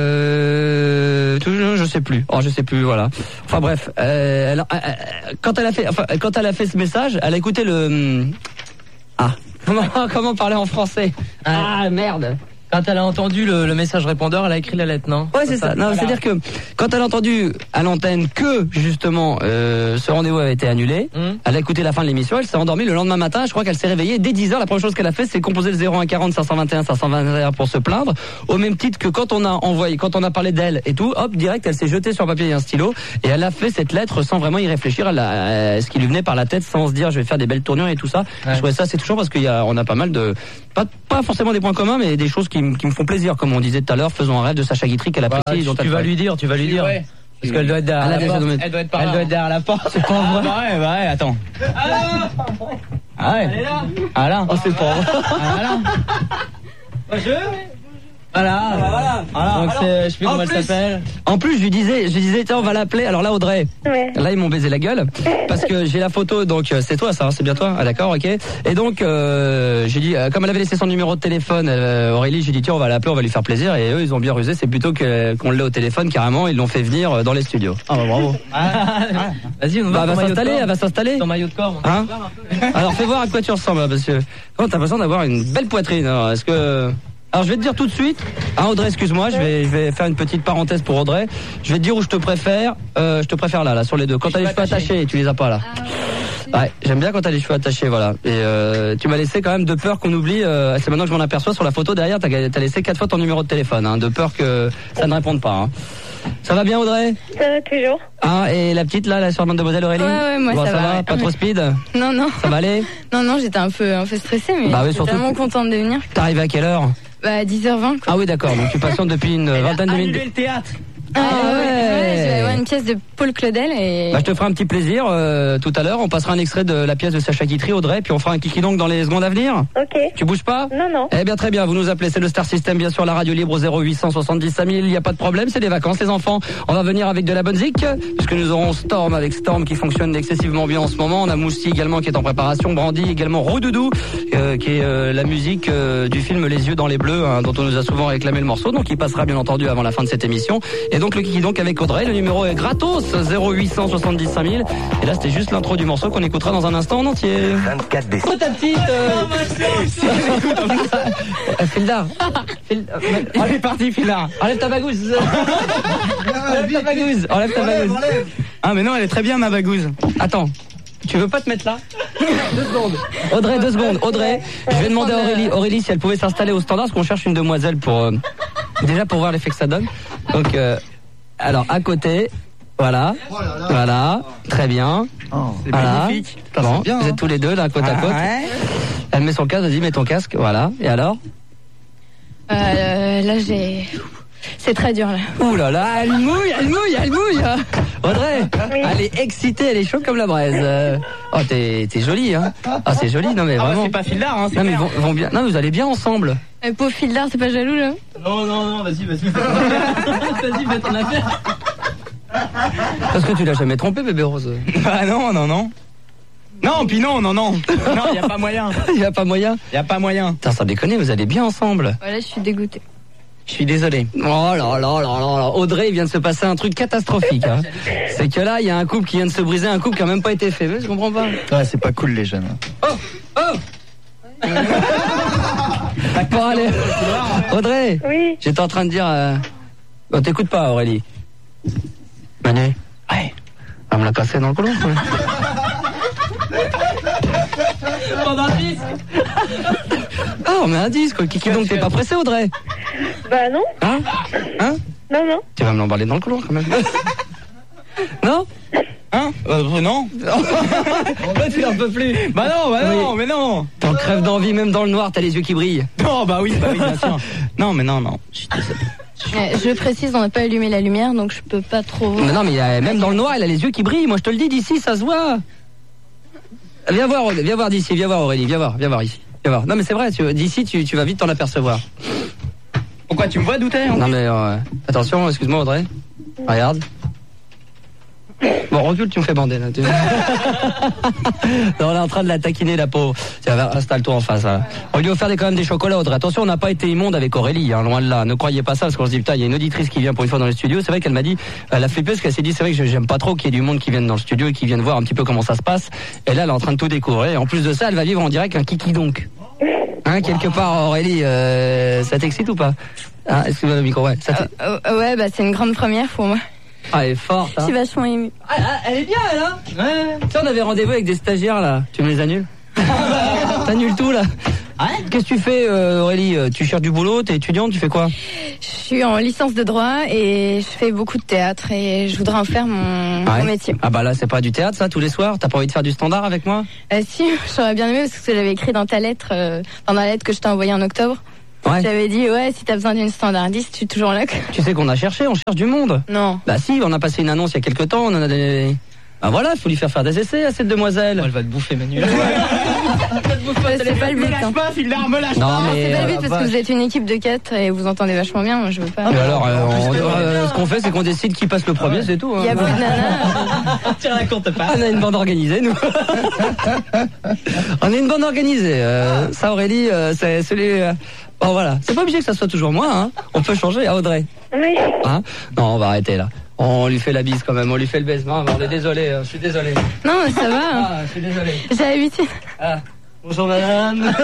Speaker 14: Je sais plus. Voilà. Enfin bref, quand elle a fait ce message, elle a écouté le. Comment parler en français? Ah merde.
Speaker 13: Quand elle a entendu le message répondeur, elle a écrit la lettre, non?
Speaker 14: Ouais, c'est ça. Non, voilà. C'est-à-dire que quand elle a entendu à l'antenne que justement ce rendez-vous avait été annulé, elle a écouté la fin de l'émission, elle s'est endormie le lendemain matin. Je crois qu'elle s'est réveillée dès 10h. La première chose qu'elle a fait, c'est composer le 01 40 521 521 pour se plaindre. Au même titre que quand on a parlé d'elle et tout, hop, direct, elle s'est jetée sur papier et un stylo et elle a fait cette lettre sans vraiment y réfléchir. Ce qui lui venait par la tête, sans se dire je vais faire des belles tournures et tout ça. Ouais. Je trouvais ça assez touchant parce on a pas mal de pas forcément des points communs, mais des choses qui me font plaisir, comme on disait tout à l'heure. Faisons un rêve de Sacha Guitry qu'elle apprécie.
Speaker 13: Tu vas lui dire. Ouais. Parce qu'elle doit être derrière la porte. Elle doit être derrière la porte. C'est pas vrai. Ouais, attends. Ah ouais. Elle est là. Ah là.
Speaker 14: Oh, c'est pas vrai.
Speaker 13: Ah là. Voilà. Donc je sais plus comment elle s'appelle.
Speaker 14: En plus, je lui disais, tiens, on va l'appeler. Alors là, Audrey. Ouais. Là, ils m'ont baisé la gueule parce que j'ai la photo. Donc c'est toi, ça, c'est bien toi. Ah d'accord, ok. Et donc j'ai dit, comme elle avait laissé son numéro de téléphone, Aurélie, j'ai dit tiens, on va l'appeler, on va lui faire plaisir. Et eux, ils ont bien rusé. C'est plutôt qu'on l'ait au téléphone carrément. Ils l'ont fait venir dans les studios. Ah bah bravo.
Speaker 13: Vas-y, on
Speaker 14: va s'installer. Elle va s'installer.
Speaker 13: Ton maillot de corps.
Speaker 14: Hein? Alors fais voir à quoi tu ressembles, parce que quand t'as besoin d'avoir une belle poitrine. Alors je vais te dire tout de suite, Audrey, excuse-moi, je vais faire une petite parenthèse pour Audrey. Je vais te dire où je te préfère. Je te préfère là, sur les deux. Quand t'as les cheveux attachés, tu les as pas là. Ouais, j'aime bien quand t'as les cheveux attachés, voilà. Et tu m'as laissé quand même de peur qu'on oublie. C'est maintenant que je m'en aperçois sur la photo derrière, t'as laissé 4 fois ton numéro de téléphone, de peur que ça ne réponde pas. Ça va bien, Audrey?
Speaker 12: Ça va toujours.
Speaker 14: Et la petite là, la charmante demoiselle Aurélie?
Speaker 15: Ouais, moi ça va.
Speaker 14: Pas trop speed?
Speaker 15: Non.
Speaker 14: Ça va aller?
Speaker 15: Non, j'étais un peu stressée, mais je suis tellement contente de venir.
Speaker 14: T'es arrivée à quelle heure?
Speaker 15: 10h20. Quoi.
Speaker 14: Ah oui, d'accord. Donc tu patientes depuis une vingtaine de minutes.
Speaker 13: Le théâtre.
Speaker 15: Je vais avoir une pièce de Paul Claudel et...
Speaker 14: je te ferai un petit plaisir tout à l'heure. On passera un extrait de la pièce de Sacha Guitry, Audrey, puis on fera un kiki donc dans les secondes à venir.
Speaker 12: Ok.
Speaker 14: Tu bouges pas?
Speaker 12: Non.
Speaker 14: Eh bien très bien, vous nous appelez, c'est le Star System, bien sûr, la radio libre au 0800 70 5000, il n'y a pas de problème, c'est des vacances les enfants. On va venir avec de la bonne zik, puisque nous aurons Storm avec Storm qui fonctionne excessivement bien en ce moment. On a Moussi également qui est en préparation, Brandy également, Roudoudou qui est la musique du film Les Yeux dans les Bleus, dont on nous a souvent réclamé le morceau, donc il passera bien entendu avant la fin de cette émission. Et donc le kiki donc avec Audrey, le numéro est gratos, 0800 70 5000. Et là c'était juste l'intro du morceau qu'on écoutera dans un instant en entier.
Speaker 5: 24 décembre.
Speaker 14: Oh ta petite Fildar. Allez parti Fildar. Enlève ta bagouze. Enlève ta bagouze. Ah mais non, elle est très bien ma bagouze. Attends. Tu veux pas te mettre là? 2 secondes. Audrey, 2 secondes. Audrey, je vais demander à Aurélie si elle pouvait s'installer au standard, parce qu'on cherche une demoiselle pour déjà pour voir l'effet que ça donne. Donc alors à côté, voilà, très bien.
Speaker 4: C'est magnifique.
Speaker 14: Bon, bien, vous êtes tous les deux là côte à côte. Ouais. Elle met son casque, vas-y, mets ton casque, voilà. Et alors?
Speaker 15: Là c'est très dur là.
Speaker 14: Ouh là là, elle mouille. Audrey, oui. Elle est excitée, elle est chaude comme la braise. Oh, t'es jolie, hein. Ah, c'est joli, non mais vraiment.
Speaker 13: C'est pas Fildar, hein.
Speaker 14: Non mais vont bien. Non, vous allez bien ensemble.
Speaker 15: Pauvre Fildar, c'est pas jaloux là?
Speaker 13: Non, vas-y. Vas-y, fais ton affaire.
Speaker 14: Parce que tu l'as jamais trompé, bébé Rose.
Speaker 13: Ah non. Non, puis non. Non, y a pas moyen.
Speaker 14: Y a pas moyen.
Speaker 13: Putain,
Speaker 14: sans déconner, vous allez bien ensemble.
Speaker 15: Voilà, je suis dégoûtée.
Speaker 14: Je suis désolé. Oh là. Audrey, il vient de se passer un truc catastrophique. C'est que là, il y a un couple qui vient de se briser, un couple qui a même pas été fait. Je comprends pas.
Speaker 4: Ouais, c'est pas cool les jeunes.
Speaker 14: Oh Bon, allez. Audrey.
Speaker 12: Oui.
Speaker 14: J'étais en train de dire... Bon, t'écoutes pas, Aurélie. Manu. Ouais. Elle me l'a cassé dans le colon.
Speaker 13: Pendant le disque.
Speaker 14: Ah, on met un disque. Kiki, donc t'es pas pressé, Audrey?
Speaker 12: Bah non.
Speaker 14: Hein
Speaker 12: Non.
Speaker 14: Tu vas me l'emballer dans le couloir quand même.
Speaker 13: Non?
Speaker 11: Hein? Non.
Speaker 13: Là, tu n'en peux plus.
Speaker 11: Bah non, mais non.
Speaker 13: T'en crèves d'envie, même dans le noir, t'as les yeux qui brillent.
Speaker 11: Non, bah oui, bien sûr. Non, mais non. Je suis désolé.
Speaker 15: Je précise, on n'a pas allumé la lumière, donc je peux pas trop voir.
Speaker 13: Non, mais même dans le noir, il a les yeux qui brillent. Moi, je te le dis, d'ici, ça se voit. Viens voir d'ici, viens voir Aurélie, viens voir ici. Viens voir. Non, mais c'est vrai, d'ici, tu vas vite t'en apercevoir.
Speaker 11: Pourquoi tu me vois d'où t'es?
Speaker 13: Non, mais attention, excuse-moi, Audrey. Regarde. Bon, recule, tu me fais bander là. Non, on est en train de la taquiner, la peau. Tiens, installe-toi en face. Là. On lui a offert quand même des chocolats, Audrey. Attention, on n'a pas été immonde avec Aurélie, hein, loin de là. Ne croyez pas ça, parce qu'on se dit, putain, il y a une auditrice qui vient pour une fois dans le studio. C'est vrai qu'elle m'a dit, elle a flippé, parce qu'elle s'est dit, c'est vrai que j'aime pas trop qu'il y ait du monde qui vienne dans le studio et qui vienne voir un petit peu comment ça se passe. Et là, elle est en train de tout découvrir. Et en plus de ça, elle va vivre en direct un kiki donc. Hein, quelque part, Aurélie, ça t'excite ou pas? Ah, excuse-moi le micro, ouais.
Speaker 15: Ouais, bah c'est une grande première pour moi.
Speaker 13: Ah, elle est forte, hein.
Speaker 15: Je suis vachement émue.
Speaker 13: Ah, elle est bien, elle, hein. Ouais. Tu sais, on avait rendez-vous avec des stagiaires, là. Tu me les annules? T'annules tout, là. Ouais. Qu'est-ce que tu fais, Aurélie? Tu cherches du boulot? T'es étudiante? Tu fais quoi?
Speaker 15: Je suis en licence de droit et je fais beaucoup de théâtre et je voudrais en faire mon métier.
Speaker 13: Ah bah là, c'est pas du théâtre, ça, tous les soirs? T'as pas envie de faire du standard avec moi?
Speaker 15: Si, j'aurais bien aimé parce que j'avais écrit dans ta lettre, dans la lettre que je t'ai envoyée en octobre. Ouais. J'avais dit, si t'as besoin d'une standardiste, je suis toujours là.
Speaker 13: Tu sais qu'on a cherché, on cherche du monde.
Speaker 15: Non.
Speaker 13: Bah si, on a passé une annonce il y a quelques temps, on en a des... Bah voilà, il faut lui faire des essais à cette demoiselle.
Speaker 11: Elle va te bouffer, Manu.
Speaker 15: C'est pas le but.
Speaker 11: Me lâche pas, file d'arme, me lâche pas.
Speaker 15: Non, c'est pas le but parce que vous êtes une équipe de 4 et vous entendez vachement bien, moi je veux pas.
Speaker 13: Mais alors, ce qu'on fait, c'est qu'on décide qui passe le premier, c'est tout.
Speaker 15: Il y a plus de nanas.
Speaker 11: Tu racontes pas.
Speaker 13: On a une bande organisée, nous. On est une bande organisée. Ça, Aurélie, c'est celui... Bon voilà, c'est pas obligé que ça soit toujours moi, hein. On peut changer à Audrey.
Speaker 12: Oui.
Speaker 13: Hein? Non, on va arrêter là. On lui fait la bise quand même, on lui fait le baisement. On est désolé, je suis désolé.
Speaker 15: Non, mais ça va.
Speaker 13: Ah, je suis désolé.
Speaker 15: J'ai l'habitude.
Speaker 13: Ah, bonjour madame.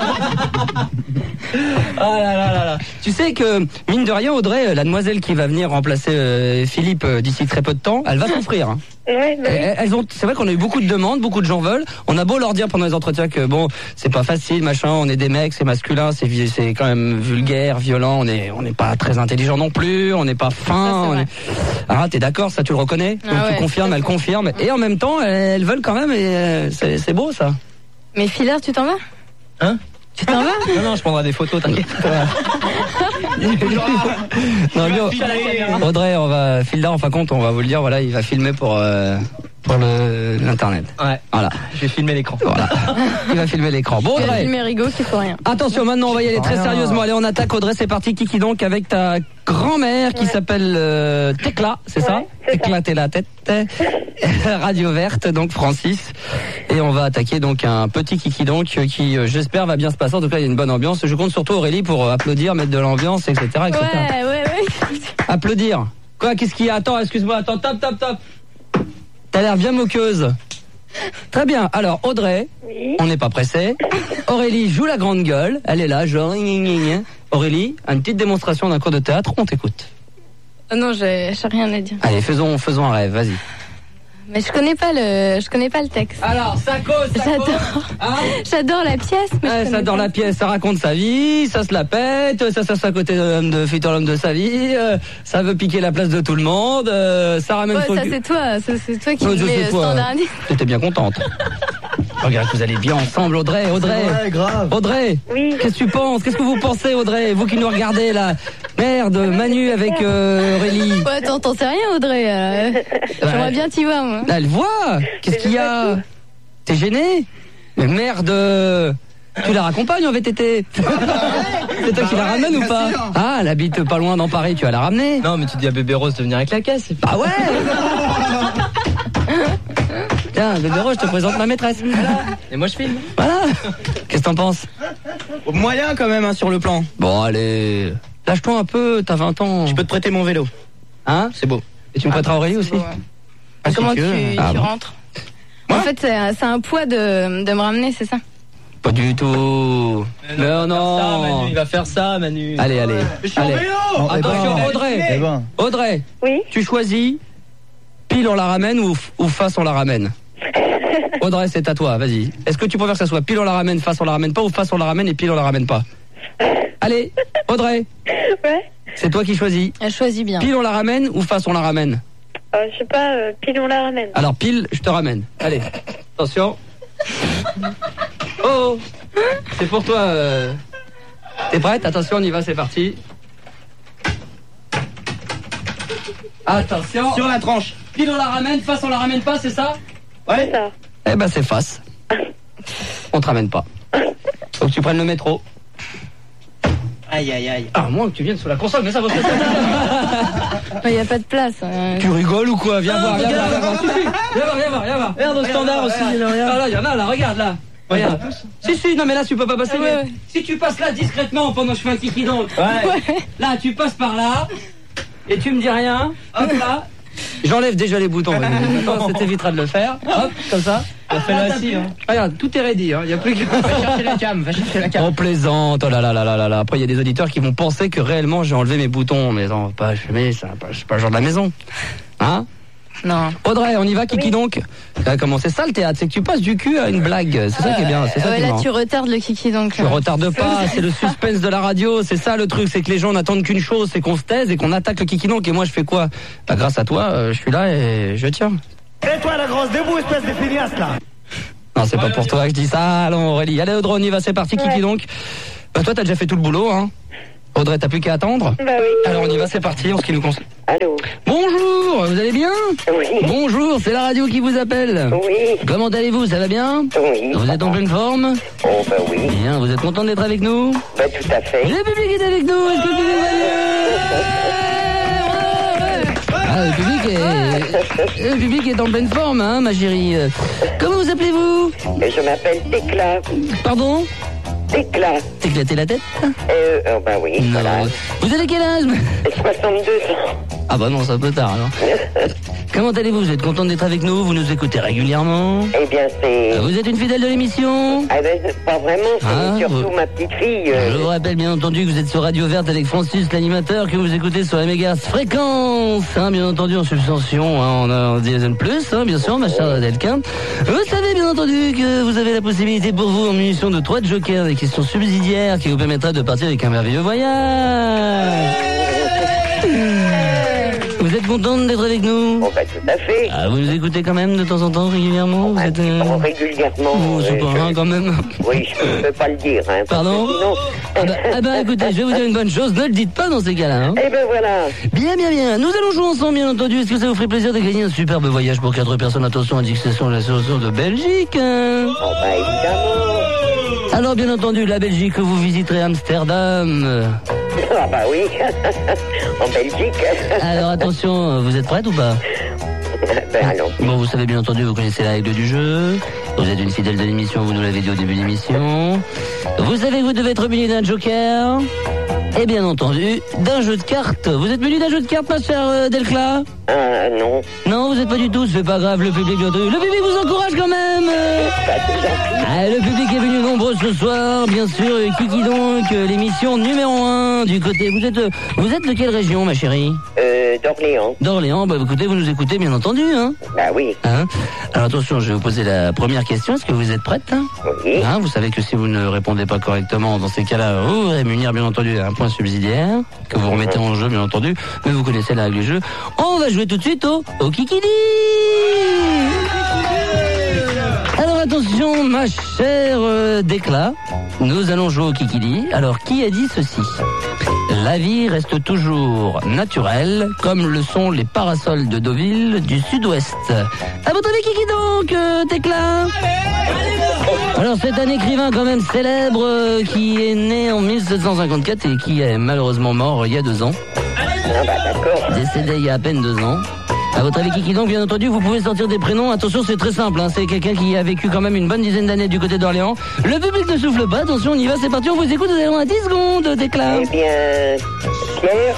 Speaker 13: Ah là. Tu sais que, mine de rien, Audrey, la demoiselle qui va venir remplacer Philippe d'ici très peu de temps, elle va souffrir. Hein.
Speaker 12: Ouais,
Speaker 13: c'est vrai qu'on a eu beaucoup de demandes, beaucoup de gens veulent. On a beau leur dire pendant les entretiens que bon, c'est pas facile, machin, on est des mecs, c'est masculin, c'est quand même vulgaire, violent, on n'est pas très intelligent non plus, on n'est pas fin. Ah, t'es d'accord, ça tu le reconnais? Donc tu confirmes, elle confirme. Et en même temps, elles veulent quand même, et c'est beau ça.
Speaker 15: Mais Filer, tu t'en vas?
Speaker 11: Hein?
Speaker 15: Tu t'en vas?
Speaker 11: Non, je prendrai des photos, t'inquiète.
Speaker 13: Non, Audrey, Phildar, en fin de compte, on va vous le dire, voilà, il va filmer pour l'internet.
Speaker 11: Ouais.
Speaker 13: Voilà.
Speaker 11: Je vais filmer l'écran.
Speaker 13: Voilà. Il va filmer l'écran. Bon,
Speaker 15: Tu vas
Speaker 13: Audrey.
Speaker 15: filmer Rigaud qui faut rien.
Speaker 13: Attention, maintenant, on va y aller très sérieusement. Allez, on attaque, Audrey, c'est parti. Kiki donc avec ta grand-mère qui s'appelle Tecla, c'est ça? Tecla, t'es la tête. Radio Verte, donc Francis. Et on va attaquer donc un petit Kiki donc qui, j'espère, va bien se passer. En tout cas, il y a une bonne ambiance. Je compte sur toi, Aurélie, pour applaudir, mettre de l'ambiance, etc.
Speaker 15: Ouais.
Speaker 13: Applaudir. Quoi, qu'est-ce qu'il y a? Attends, excuse-moi, attends, top. T'as l'air bien moqueuse. Très bien. Alors, Audrey, on n'est pas pressé. Aurélie joue la grande gueule. Elle est là, genre... Aurélie, une petite démonstration d'un cours de théâtre. On t'écoute.
Speaker 15: Non, j'ai rien à dire.
Speaker 13: Allez, faisons un rêve, vas-y.
Speaker 15: Mais je connais pas le texte.
Speaker 13: Alors, ça cause.
Speaker 15: J'adore la pièce. Mais
Speaker 13: ça adore la pièce, ça raconte sa vie, ça se la pète, ça s'assoit à côté de l'homme de sa vie, ça veut piquer la place de tout le monde, ça ramène son...
Speaker 15: Ça c'est toi qui me mets standardiste.
Speaker 13: J'étais bien contente. Regarde, vous allez bien ensemble, Audrey.
Speaker 4: Ouais, grave.
Speaker 13: Audrey,
Speaker 12: oui.
Speaker 13: Qu'est-ce que tu penses? Qu'est-ce que vous pensez, Audrey? Vous qui nous regardez là. Merde, Manu avec Aurélie.
Speaker 15: Ouais, t'en sais rien, Audrey. J'aimerais bien t'y voir, moi.
Speaker 13: Elle voit. Qu'est-ce qu'il y a? T'es gêné? Mais merde. Tu la raccompagnes en VTT? C'est toi qui la ramènes ou pas? Ah, elle habite pas loin dans Paris, tu vas la ramener?
Speaker 11: Non, mais tu dis à Bébé Rose de venir avec la caisse.
Speaker 13: Ah ouais. Tiens, Bébé Rose, je te présente ma maîtresse.
Speaker 11: Et moi je filme.
Speaker 13: Voilà. Qu'est-ce que t'en penses?
Speaker 11: Moyen quand même, hein, sur le plan.
Speaker 13: Bon, allez. Lâche-toi un peu, t'as 20 ans.
Speaker 11: Je peux te prêter mon vélo.
Speaker 13: Hein?
Speaker 11: C'est beau.
Speaker 13: Et tu me prêteras Aurélie aussi?
Speaker 15: Comment tu rentres? En fait, c'est un poids de me ramener, c'est ça?
Speaker 13: Pas du tout. Mais non.
Speaker 11: Il va faire ça, Manu.
Speaker 13: Allez.
Speaker 11: Je suis en vélo.
Speaker 13: Attention, Audrey. Audrey.
Speaker 12: Oui.
Speaker 13: Tu choisis. Pile on la ramène ou face on la ramène? Audrey, c'est à toi, vas-y. Est-ce que tu préfères que ça soit pile on la ramène, face on la ramène pas, ou face on la ramène et pile on la ramène pas? Allez, Audrey.
Speaker 12: Ouais.
Speaker 13: C'est toi qui choisis.
Speaker 15: Elle choisit bien.
Speaker 13: Pile on la ramène ou face on la ramène?
Speaker 12: Je sais pas, pile on la ramène.
Speaker 13: Alors pile, je te ramène. Allez, attention. Oh, c'est pour toi. T'es prête? Attention, on y va, c'est parti. Attention. Sur la tranche. Pile on la ramène, face on la ramène pas, c'est ça? Ouais.
Speaker 12: C'est ça.
Speaker 13: Eh ben c'est face. On te ramène pas. Faut que tu prennes le métro.
Speaker 11: Aïe, aïe, aïe.
Speaker 13: Ah, moins que tu viennes sous la console, mais ça va se passer.
Speaker 15: Il n'y a pas de place.
Speaker 13: Tu rigoles ou quoi? Viens voir, viens voir.
Speaker 11: Regarde au standard aussi.
Speaker 13: Ah là, il y en a là, regarde là. Regarde. Si, non mais là tu peux pas passer. Ouais. Si tu passes là discrètement pendant que je fais un kiki donc. Ouais. Là tu passes par là et tu me dis rien. Hop là. J'enlève déjà les boutons. Ça t'évitera de le faire. Hop, comme ça.
Speaker 11: Fais-le assis.
Speaker 13: Regarde, tout est ready. Il y a plus que.
Speaker 11: Va chercher la cam.
Speaker 13: On plaisante. Oh là là. Après il y a des auditeurs qui vont penser que réellement j'ai enlevé mes boutons, mais non, pas fumer. Je suis pas le genre de la maison. Hein?
Speaker 15: Non.
Speaker 13: Audrey, on y va, Kiki donc. Comment c'est ça le théâtre? C'est que tu passes du cul à une blague. C'est ça qui est bien. C'est ça
Speaker 15: ouais,
Speaker 13: qui est
Speaker 15: là
Speaker 13: marrant.
Speaker 15: tu retardes le Kiki donc.
Speaker 13: Tu retardes pas, c'est le suspense de la radio, c'est ça le truc, c'est que les gens n'attendent qu'une chose, c'est qu'on se taise et qu'on attaque le Kiki donc. Et moi je fais quoi? Bah grâce à toi, je suis là et je tiens.
Speaker 16: Et toi la grosse, debout espèce de feignasse là.
Speaker 13: Non, c'est pas pour toi que je dis ça. Allons Aurélie, allez Audrey, on y va, c'est parti Kiki donc. Bah toi t'as déjà fait tout le boulot hein. Audrey, t'as plus qu'à attendre?
Speaker 12: Bah oui.
Speaker 13: Alors on y va, c'est parti, en ce qui nous concerne.
Speaker 12: Allô?
Speaker 13: Bonjour, vous allez bien?
Speaker 12: Oui.
Speaker 13: Bonjour, c'est la radio qui vous appelle.
Speaker 12: Oui.
Speaker 13: Comment allez-vous, ça va bien?
Speaker 12: Oui.
Speaker 13: Vous êtes en pleine forme?
Speaker 12: Oh bah oui.
Speaker 13: Bien, vous êtes content d'être avec nous?
Speaker 12: Bah tout à fait.
Speaker 13: Le public est avec nous, est-ce que le public va bien? Le public est en pleine forme, hein, ma chérie. Comment vous appelez-vous?
Speaker 12: Je m'appelle Técla.
Speaker 13: Pardon?
Speaker 12: Técla.
Speaker 13: T'éclater la tête?
Speaker 12: Bah oui,
Speaker 13: non.
Speaker 12: voilà.
Speaker 13: Vous avez quel âge?
Speaker 12: 62 ans.
Speaker 13: Ah bah non, c'est un peu tard alors. Comment allez-vous? Vous êtes content d'être avec nous? Vous nous écoutez régulièrement?
Speaker 12: Eh bien c'est...
Speaker 13: Vous êtes une fidèle de l'émission?
Speaker 12: Ah ben pas vraiment, c'est surtout ma petite fille.
Speaker 13: Je vous rappelle bien entendu que vous êtes sur Radio Verte avec Francis l'animateur, que vous écoutez sur la méga fréquence, hein, bien entendu en subvention, hein, en DSN+, hein, bien sûr, ma chère Delquin. Vous savez bien entendu que vous avez la possibilité pour vous en munition de 3 jokers, des questions subsidiaires qui vous permettraient de partir avec un merveilleux voyage. Vous êtes contente d'être avec nous?
Speaker 12: Oh bah tout à fait.
Speaker 13: Ah, vous nous écoutez quand même de temps en temps, régulièrement? Vous êtes,
Speaker 12: régulièrement.
Speaker 13: Oh, c'est pas rien quand même.
Speaker 12: Oui, je peux pas le dire. Hein,
Speaker 13: pardon? Ah bah écoutez, je vais vous dire une bonne chose, ne le dites pas dans ces cas-là. Hein.
Speaker 12: Eh ben voilà.
Speaker 13: Bien. Nous allons jouer ensemble, bien entendu. Est-ce que ça vous ferait plaisir de gagner un superbe voyage pour 4 personnes? Attention, indexation de l'association de Belgique. Hein.
Speaker 12: Oh bah évidemment.
Speaker 13: Alors bien entendu, la Belgique, vous visiterez Amsterdam.
Speaker 12: Ah bah oui, en Belgique.
Speaker 13: Alors attention, vous êtes prête ou pas?
Speaker 12: Ben allons.
Speaker 13: Bon, vous savez bien entendu, vous connaissez la règle du jeu. Vous êtes une fidèle de l'émission, vous nous l'avez dit au début de l'émission. Vous savez que vous devez être muni d'un joker. Et bien entendu, d'un jeu de cartes. Vous êtes muni d'un jeu de cartes, ma chère Delcla?
Speaker 12: Non.
Speaker 13: Non, vous êtes pas du tout, c'est pas grave, le public vous encourage quand même. Le public est venu nombreux ce soir, bien sûr. Kiki donc, l'émission numéro 1 du côté. Vous êtes de quelle région, ma chérie?
Speaker 12: D'Orléans.
Speaker 13: D'Orléans, bah écoutez, vous nous écoutez bien entendu, hein?
Speaker 12: Bah oui.
Speaker 13: Hein? Alors attention, je vais vous poser la première question. Est-ce que vous êtes prête?
Speaker 12: Oui.
Speaker 13: Hein, vous savez que si vous ne répondez pas correctement, dans ces cas-là, vous rémunir bien entendu un point subsidiaire que vous remettez en jeu, bien entendu. Mais vous connaissez la règle du jeu. On va jouer tout de suite au Kikidi. Alors attention, ma chère Décla, nous allons jouer au Kikidi. Alors qui a dit ceci? La vie reste toujours naturelle, comme le sont les parasols de Deauville du sud-ouest. À votre avis, Kiki donc, Décla? Alors c'est un écrivain quand même célèbre qui est né en 1754 et qui est malheureusement mort il y a 2 ans.
Speaker 12: Ah bah d'accord.
Speaker 13: Décédé il y a à peine 2 ans. À votre avis, Kiki donc, bien entendu, vous pouvez sortir des prénoms. Attention, c'est très simple, hein. C'est quelqu'un qui a vécu quand même une bonne dizaine d'années du côté d'Orléans. Le public ne souffle pas, attention, on y va, c'est parti, on vous écoute, nous allons à 10 secondes, Décla.
Speaker 12: Eh bien, Pierre.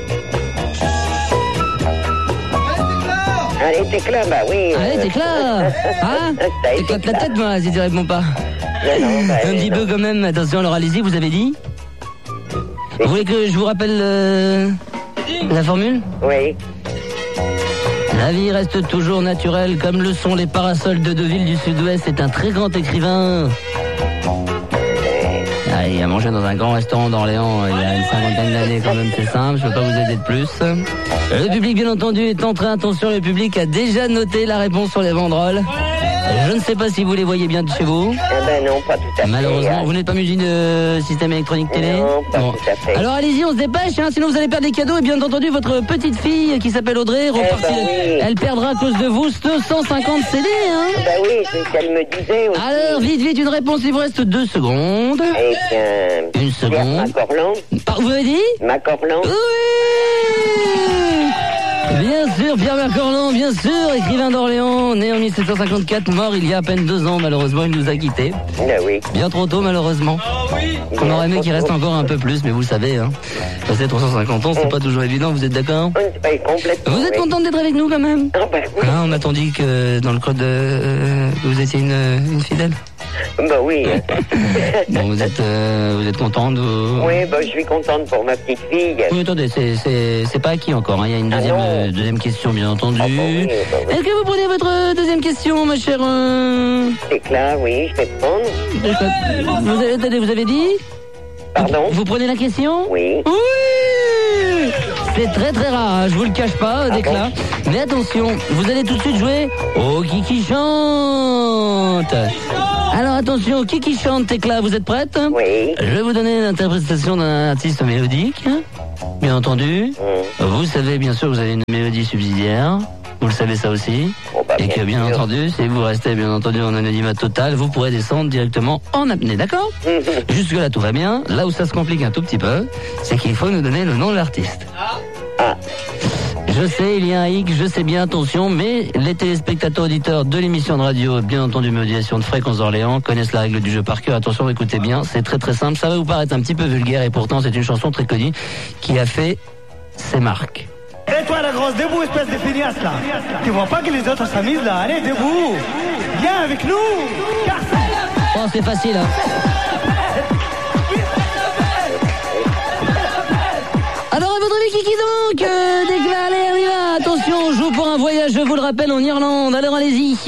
Speaker 12: Allez, Técla, bah oui.
Speaker 13: Allez, Técla. Hein? T'éclates la tête, moi, si tu réponds pas.
Speaker 12: Non, bah,
Speaker 13: un petit peu quand même, attention, alors allez-y, vous avez dit? Vous voulez que je vous rappelle la formule?
Speaker 12: Oui.
Speaker 13: La vie reste toujours naturelle, comme le sont les parasols de Deauville du Sud-Ouest. C'est un très grand écrivain. Il a mangé dans un grand restaurant d'Orléans il y a une 50aine d'années quand même, c'est simple, je peux pas vous aider de plus. Le public bien entendu est entré, attention, le public a déjà noté la réponse sur les banderoles. Je ne sais pas si vous les voyez bien de chez vous.
Speaker 17: Non, pas tout à fait.
Speaker 13: Malheureusement, vous n'êtes pas musi de système électronique télé?
Speaker 17: Non, pas tout à fait.
Speaker 13: Alors allez-y, on se dépêche, sinon vous allez perdre des cadeaux. Et bien entendu, votre petite fille qui s'appelle Audrey, elle perdra à cause de vous 250 CD.
Speaker 17: Oui, c'est ce qu'elle me disait aussi.
Speaker 13: Alors, vite, une réponse, il vous reste 2 secondes.
Speaker 17: Eh bien,
Speaker 13: une seconde.
Speaker 17: Macorlan.
Speaker 13: Vous m'avez dit
Speaker 17: Macorlan.
Speaker 13: Oui. Bien sûr, Pierre Macorlan, bien sûr, écrivain d'Orléans, né en 1754, mort il y a à peine 2 ans, malheureusement, il nous a quittés.
Speaker 17: Oui.
Speaker 13: Bien trop tôt, malheureusement. On aurait aimé qu'il reste encore un peu plus, mais vous le savez, passer 350 ans, c'est pas toujours évident, vous êtes d'accord?
Speaker 17: Complètement.
Speaker 13: Vous êtes contente d'être avec nous, quand même? On m'a dit que dans le code, vous étiez une fidèle.
Speaker 17: Oui.
Speaker 13: Bon, vous êtes contente
Speaker 17: Oui, je suis contente pour ma petite fille.
Speaker 13: Oui, attendez, c'est pas acquis encore. Il y a une deuxième question, bien entendu. Est-ce que vous prenez votre deuxième question, ma chère
Speaker 17: C'est clair, oui, je vais prendre.
Speaker 13: Vous avez dit?
Speaker 17: Pardon?
Speaker 13: Vous prenez la question?
Speaker 17: Oui.
Speaker 13: Oui! C'est très très rare, je vous le cache pas, Déclat. Mais attention, vous allez tout de suite jouer au Kiki chante. Alors attention, Kiki chante, Déclat, vous êtes prête?
Speaker 17: Oui.
Speaker 13: Je vais vous donner l'interprétation d'un artiste mélodique, bien entendu. Vous savez, bien sûr, vous avez une mélodie subsidiaire. Vous le savez ça aussi. Et que bien entendu, si vous restez bien entendu en anonymat total, vous pourrez descendre directement en apnée, d'accord? Jusque là tout va bien. Là où ça se complique un tout petit peu, c'est qu'il faut nous donner le nom de l'artiste. Je sais, il y a un hic, je sais bien, attention, mais les téléspectateurs auditeurs de l'émission de radio, bien entendu modulation de fréquence d'Orléans, connaissent la règle du jeu par cœur. Attention, écoutez bien, c'est très très simple. Ça va vous paraître un petit peu vulgaire et pourtant c'est une chanson très connue qui a fait ses marques.
Speaker 16: Et toi la grosse, debout espèce de feignasse là. Tu vois pas que les autres s'amusent là? Allez, debout. Viens avec nous. Car c'est
Speaker 13: Oh, c'est facile, Alors à votre avis, qui donc Déclat, allez, on y va. Attention, on joue pour un voyage, je vous le rappelle, en Irlande. Alors allez-y.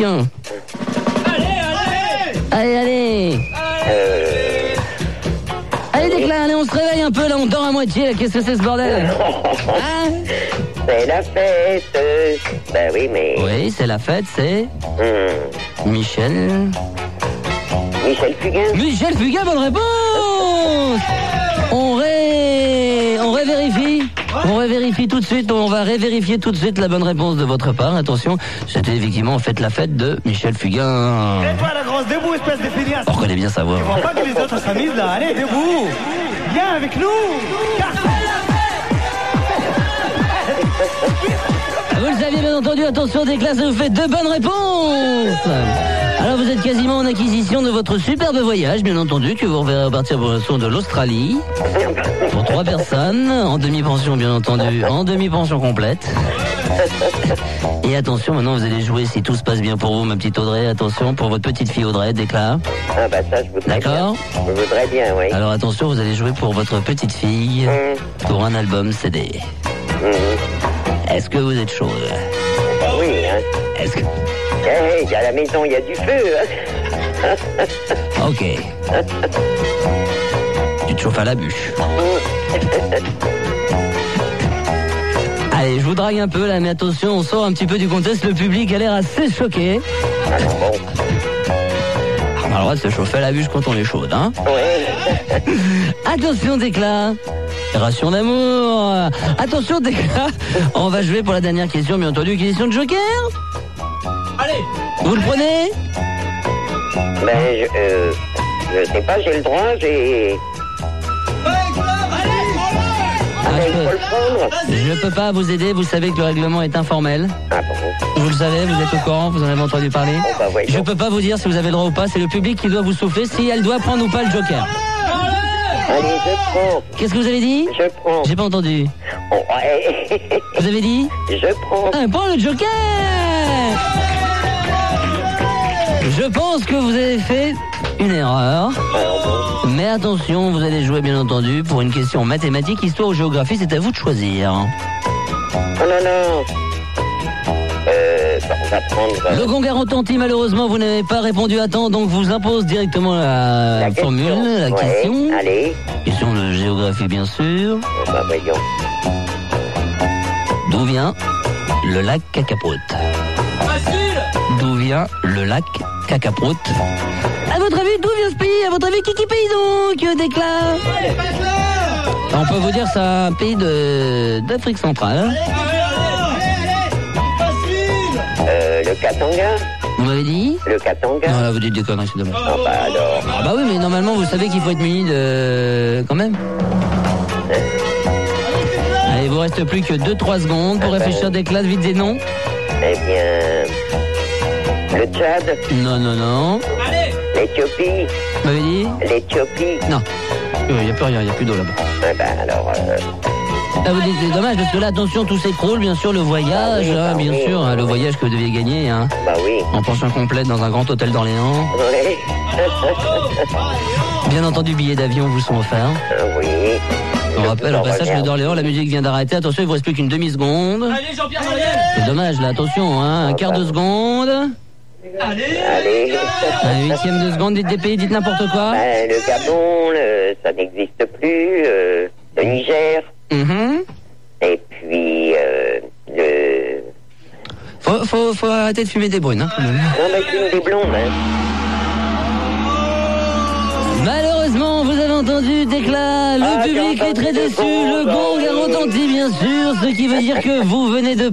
Speaker 13: Allez. Allez, Déclat, allez, on se réveille un peu, là, on dort à moitié, là. Qu'est-ce que c'est ce bordel?
Speaker 17: C'est la fête. Oui, mais...
Speaker 13: Oui, c'est la fête, c'est... Michel
Speaker 17: Fugain.
Speaker 13: Michel Fugain, bonne réponse. On révérifie. On révérifie tout de suite, on va révérifier tout de suite la bonne réponse de votre part. Attention, c'était effectivement en fait la fête de Michel Fugain.
Speaker 16: Et toi la grosse, debout espèce de feignasse.
Speaker 13: On reconnaît bien sa voix.
Speaker 16: Tu vois pas que les autres s'amusent là? Allez, debout. Viens avec nous. Car c'est la fête.
Speaker 13: Vous le saviez bien entendu, attention, Déclat, ça vous fait 2 bonnes réponses. Alors vous êtes quasiment en acquisition de votre superbe voyage, bien entendu, que vous reverrez à partir de l'Australie. Pour 3 personnes, en demi-pension bien entendu, en demi-pension complète. Et attention, maintenant vous allez jouer, si tout se passe bien pour vous, ma petite Audrey, attention, pour votre petite fille Audrey, Déclat.
Speaker 17: Ça je voudrais bien.
Speaker 13: D'accord?
Speaker 17: Je voudrais bien, oui.
Speaker 13: Alors attention, vous allez jouer pour votre petite fille, pour un album CD. Est-ce que vous êtes chaude?
Speaker 17: Oui,
Speaker 13: Est-ce que...
Speaker 17: à la maison, il y a du feu.
Speaker 13: Ok. Tu te chauffes à la bûche. Allez, je vous drague un peu là, mais attention, on sort un petit peu du contexte. Le public a l'air assez choqué. On a le droit de se chauffer à la bûche quand on est chaude, hein?
Speaker 17: Oui.
Speaker 13: Attention, Déclat. Ration d'amour. Attention, Déclat. On va jouer pour la dernière question, bien entendu. Question de Joker.
Speaker 16: Allez.
Speaker 13: Vous le prenez?
Speaker 17: Je sais pas, j'ai le droit,
Speaker 13: Je peux pas vous aider, vous savez que le règlement est informel. Vous le savez, vous êtes au courant, vous en avez entendu parler. Je peux pas vous dire si vous avez le droit ou pas, c'est le public qui doit vous souffler si elle doit prendre ou pas le Joker.
Speaker 17: Allez, je prends.
Speaker 13: Qu'est-ce que vous avez dit?
Speaker 17: Je prends.
Speaker 13: J'ai pas entendu. Vous avez dit?
Speaker 17: Je prends.
Speaker 13: Prends le Joker. Je pense que vous avez fait une erreur. Mais attention, vous allez jouer bien entendu pour une question mathématique, histoire ou géographie, c'est à vous de choisir.
Speaker 17: Oh non. va prendre...
Speaker 14: Le gong a retenti, malheureusement, vous n'avez pas répondu à temps, donc vous impose directement la formule, la question.
Speaker 17: Allez.
Speaker 14: Question de géographie, bien sûr.
Speaker 17: Bah, voyons.
Speaker 14: D'où vient le lac Cacaproute? D'où vient le lac Cacaproute? À votre avis, d'où vient ce pays? À votre avis, qui paye donc Déclare? On peut vous dire c'est un pays d'Afrique centrale.
Speaker 17: Le Katanga.
Speaker 14: Vous m'avez dit?
Speaker 17: Le Katanga.
Speaker 14: Non, là, vous dites des conneries, c'est dommage.
Speaker 17: Ah bah alors.
Speaker 14: Ah bah oui, mais normalement, vous savez qu'il faut être muni de... quand même. Allez, il vous reste plus que 2-3 secondes pour réfléchir des classes, vite des noms.
Speaker 17: Eh bien... Le Tchad.
Speaker 14: Non.
Speaker 17: Allez. L'Éthiopie.
Speaker 14: Vous m'avez dit?
Speaker 17: L'Éthiopie.
Speaker 14: Non. Il n'y a plus rien, il n'y a plus d'eau là-bas.
Speaker 17: Eh ben alors...
Speaker 14: Ah, vous dites c'est dommage parce que là, attention, tout s'écroule, bien sûr, le voyage, bien sûr, le voyage que vous deviez gagner, hein.
Speaker 17: Bah oui.
Speaker 14: En pension complète dans un grand hôtel d'Orléans.
Speaker 17: Oui.
Speaker 14: Bien entendu, billets d'avion vous sont offerts.
Speaker 17: Oui.
Speaker 14: On rappelle au passage que d'Orléans, la musique vient d'arrêter. Attention, il vous reste plus qu'une demi-seconde.
Speaker 16: Allez, Jean-Pierre Mariel.
Speaker 14: C'est dommage, là, attention, hein, un quart de seconde.
Speaker 17: Allez.
Speaker 14: Un huitième de seconde, dites des pays, dites n'importe quoi.
Speaker 17: Le Gabon, ça n'existe plus. Le Niger. Et puis,
Speaker 14: Faut arrêter de fumer des brunes, hein.
Speaker 17: Non, mais je fume des blondes, hein.
Speaker 14: Malheureusement, vous avez entendu Déclat, le public est très déçu, le gong a retenti bien sûr, ce qui veut dire que vous venez de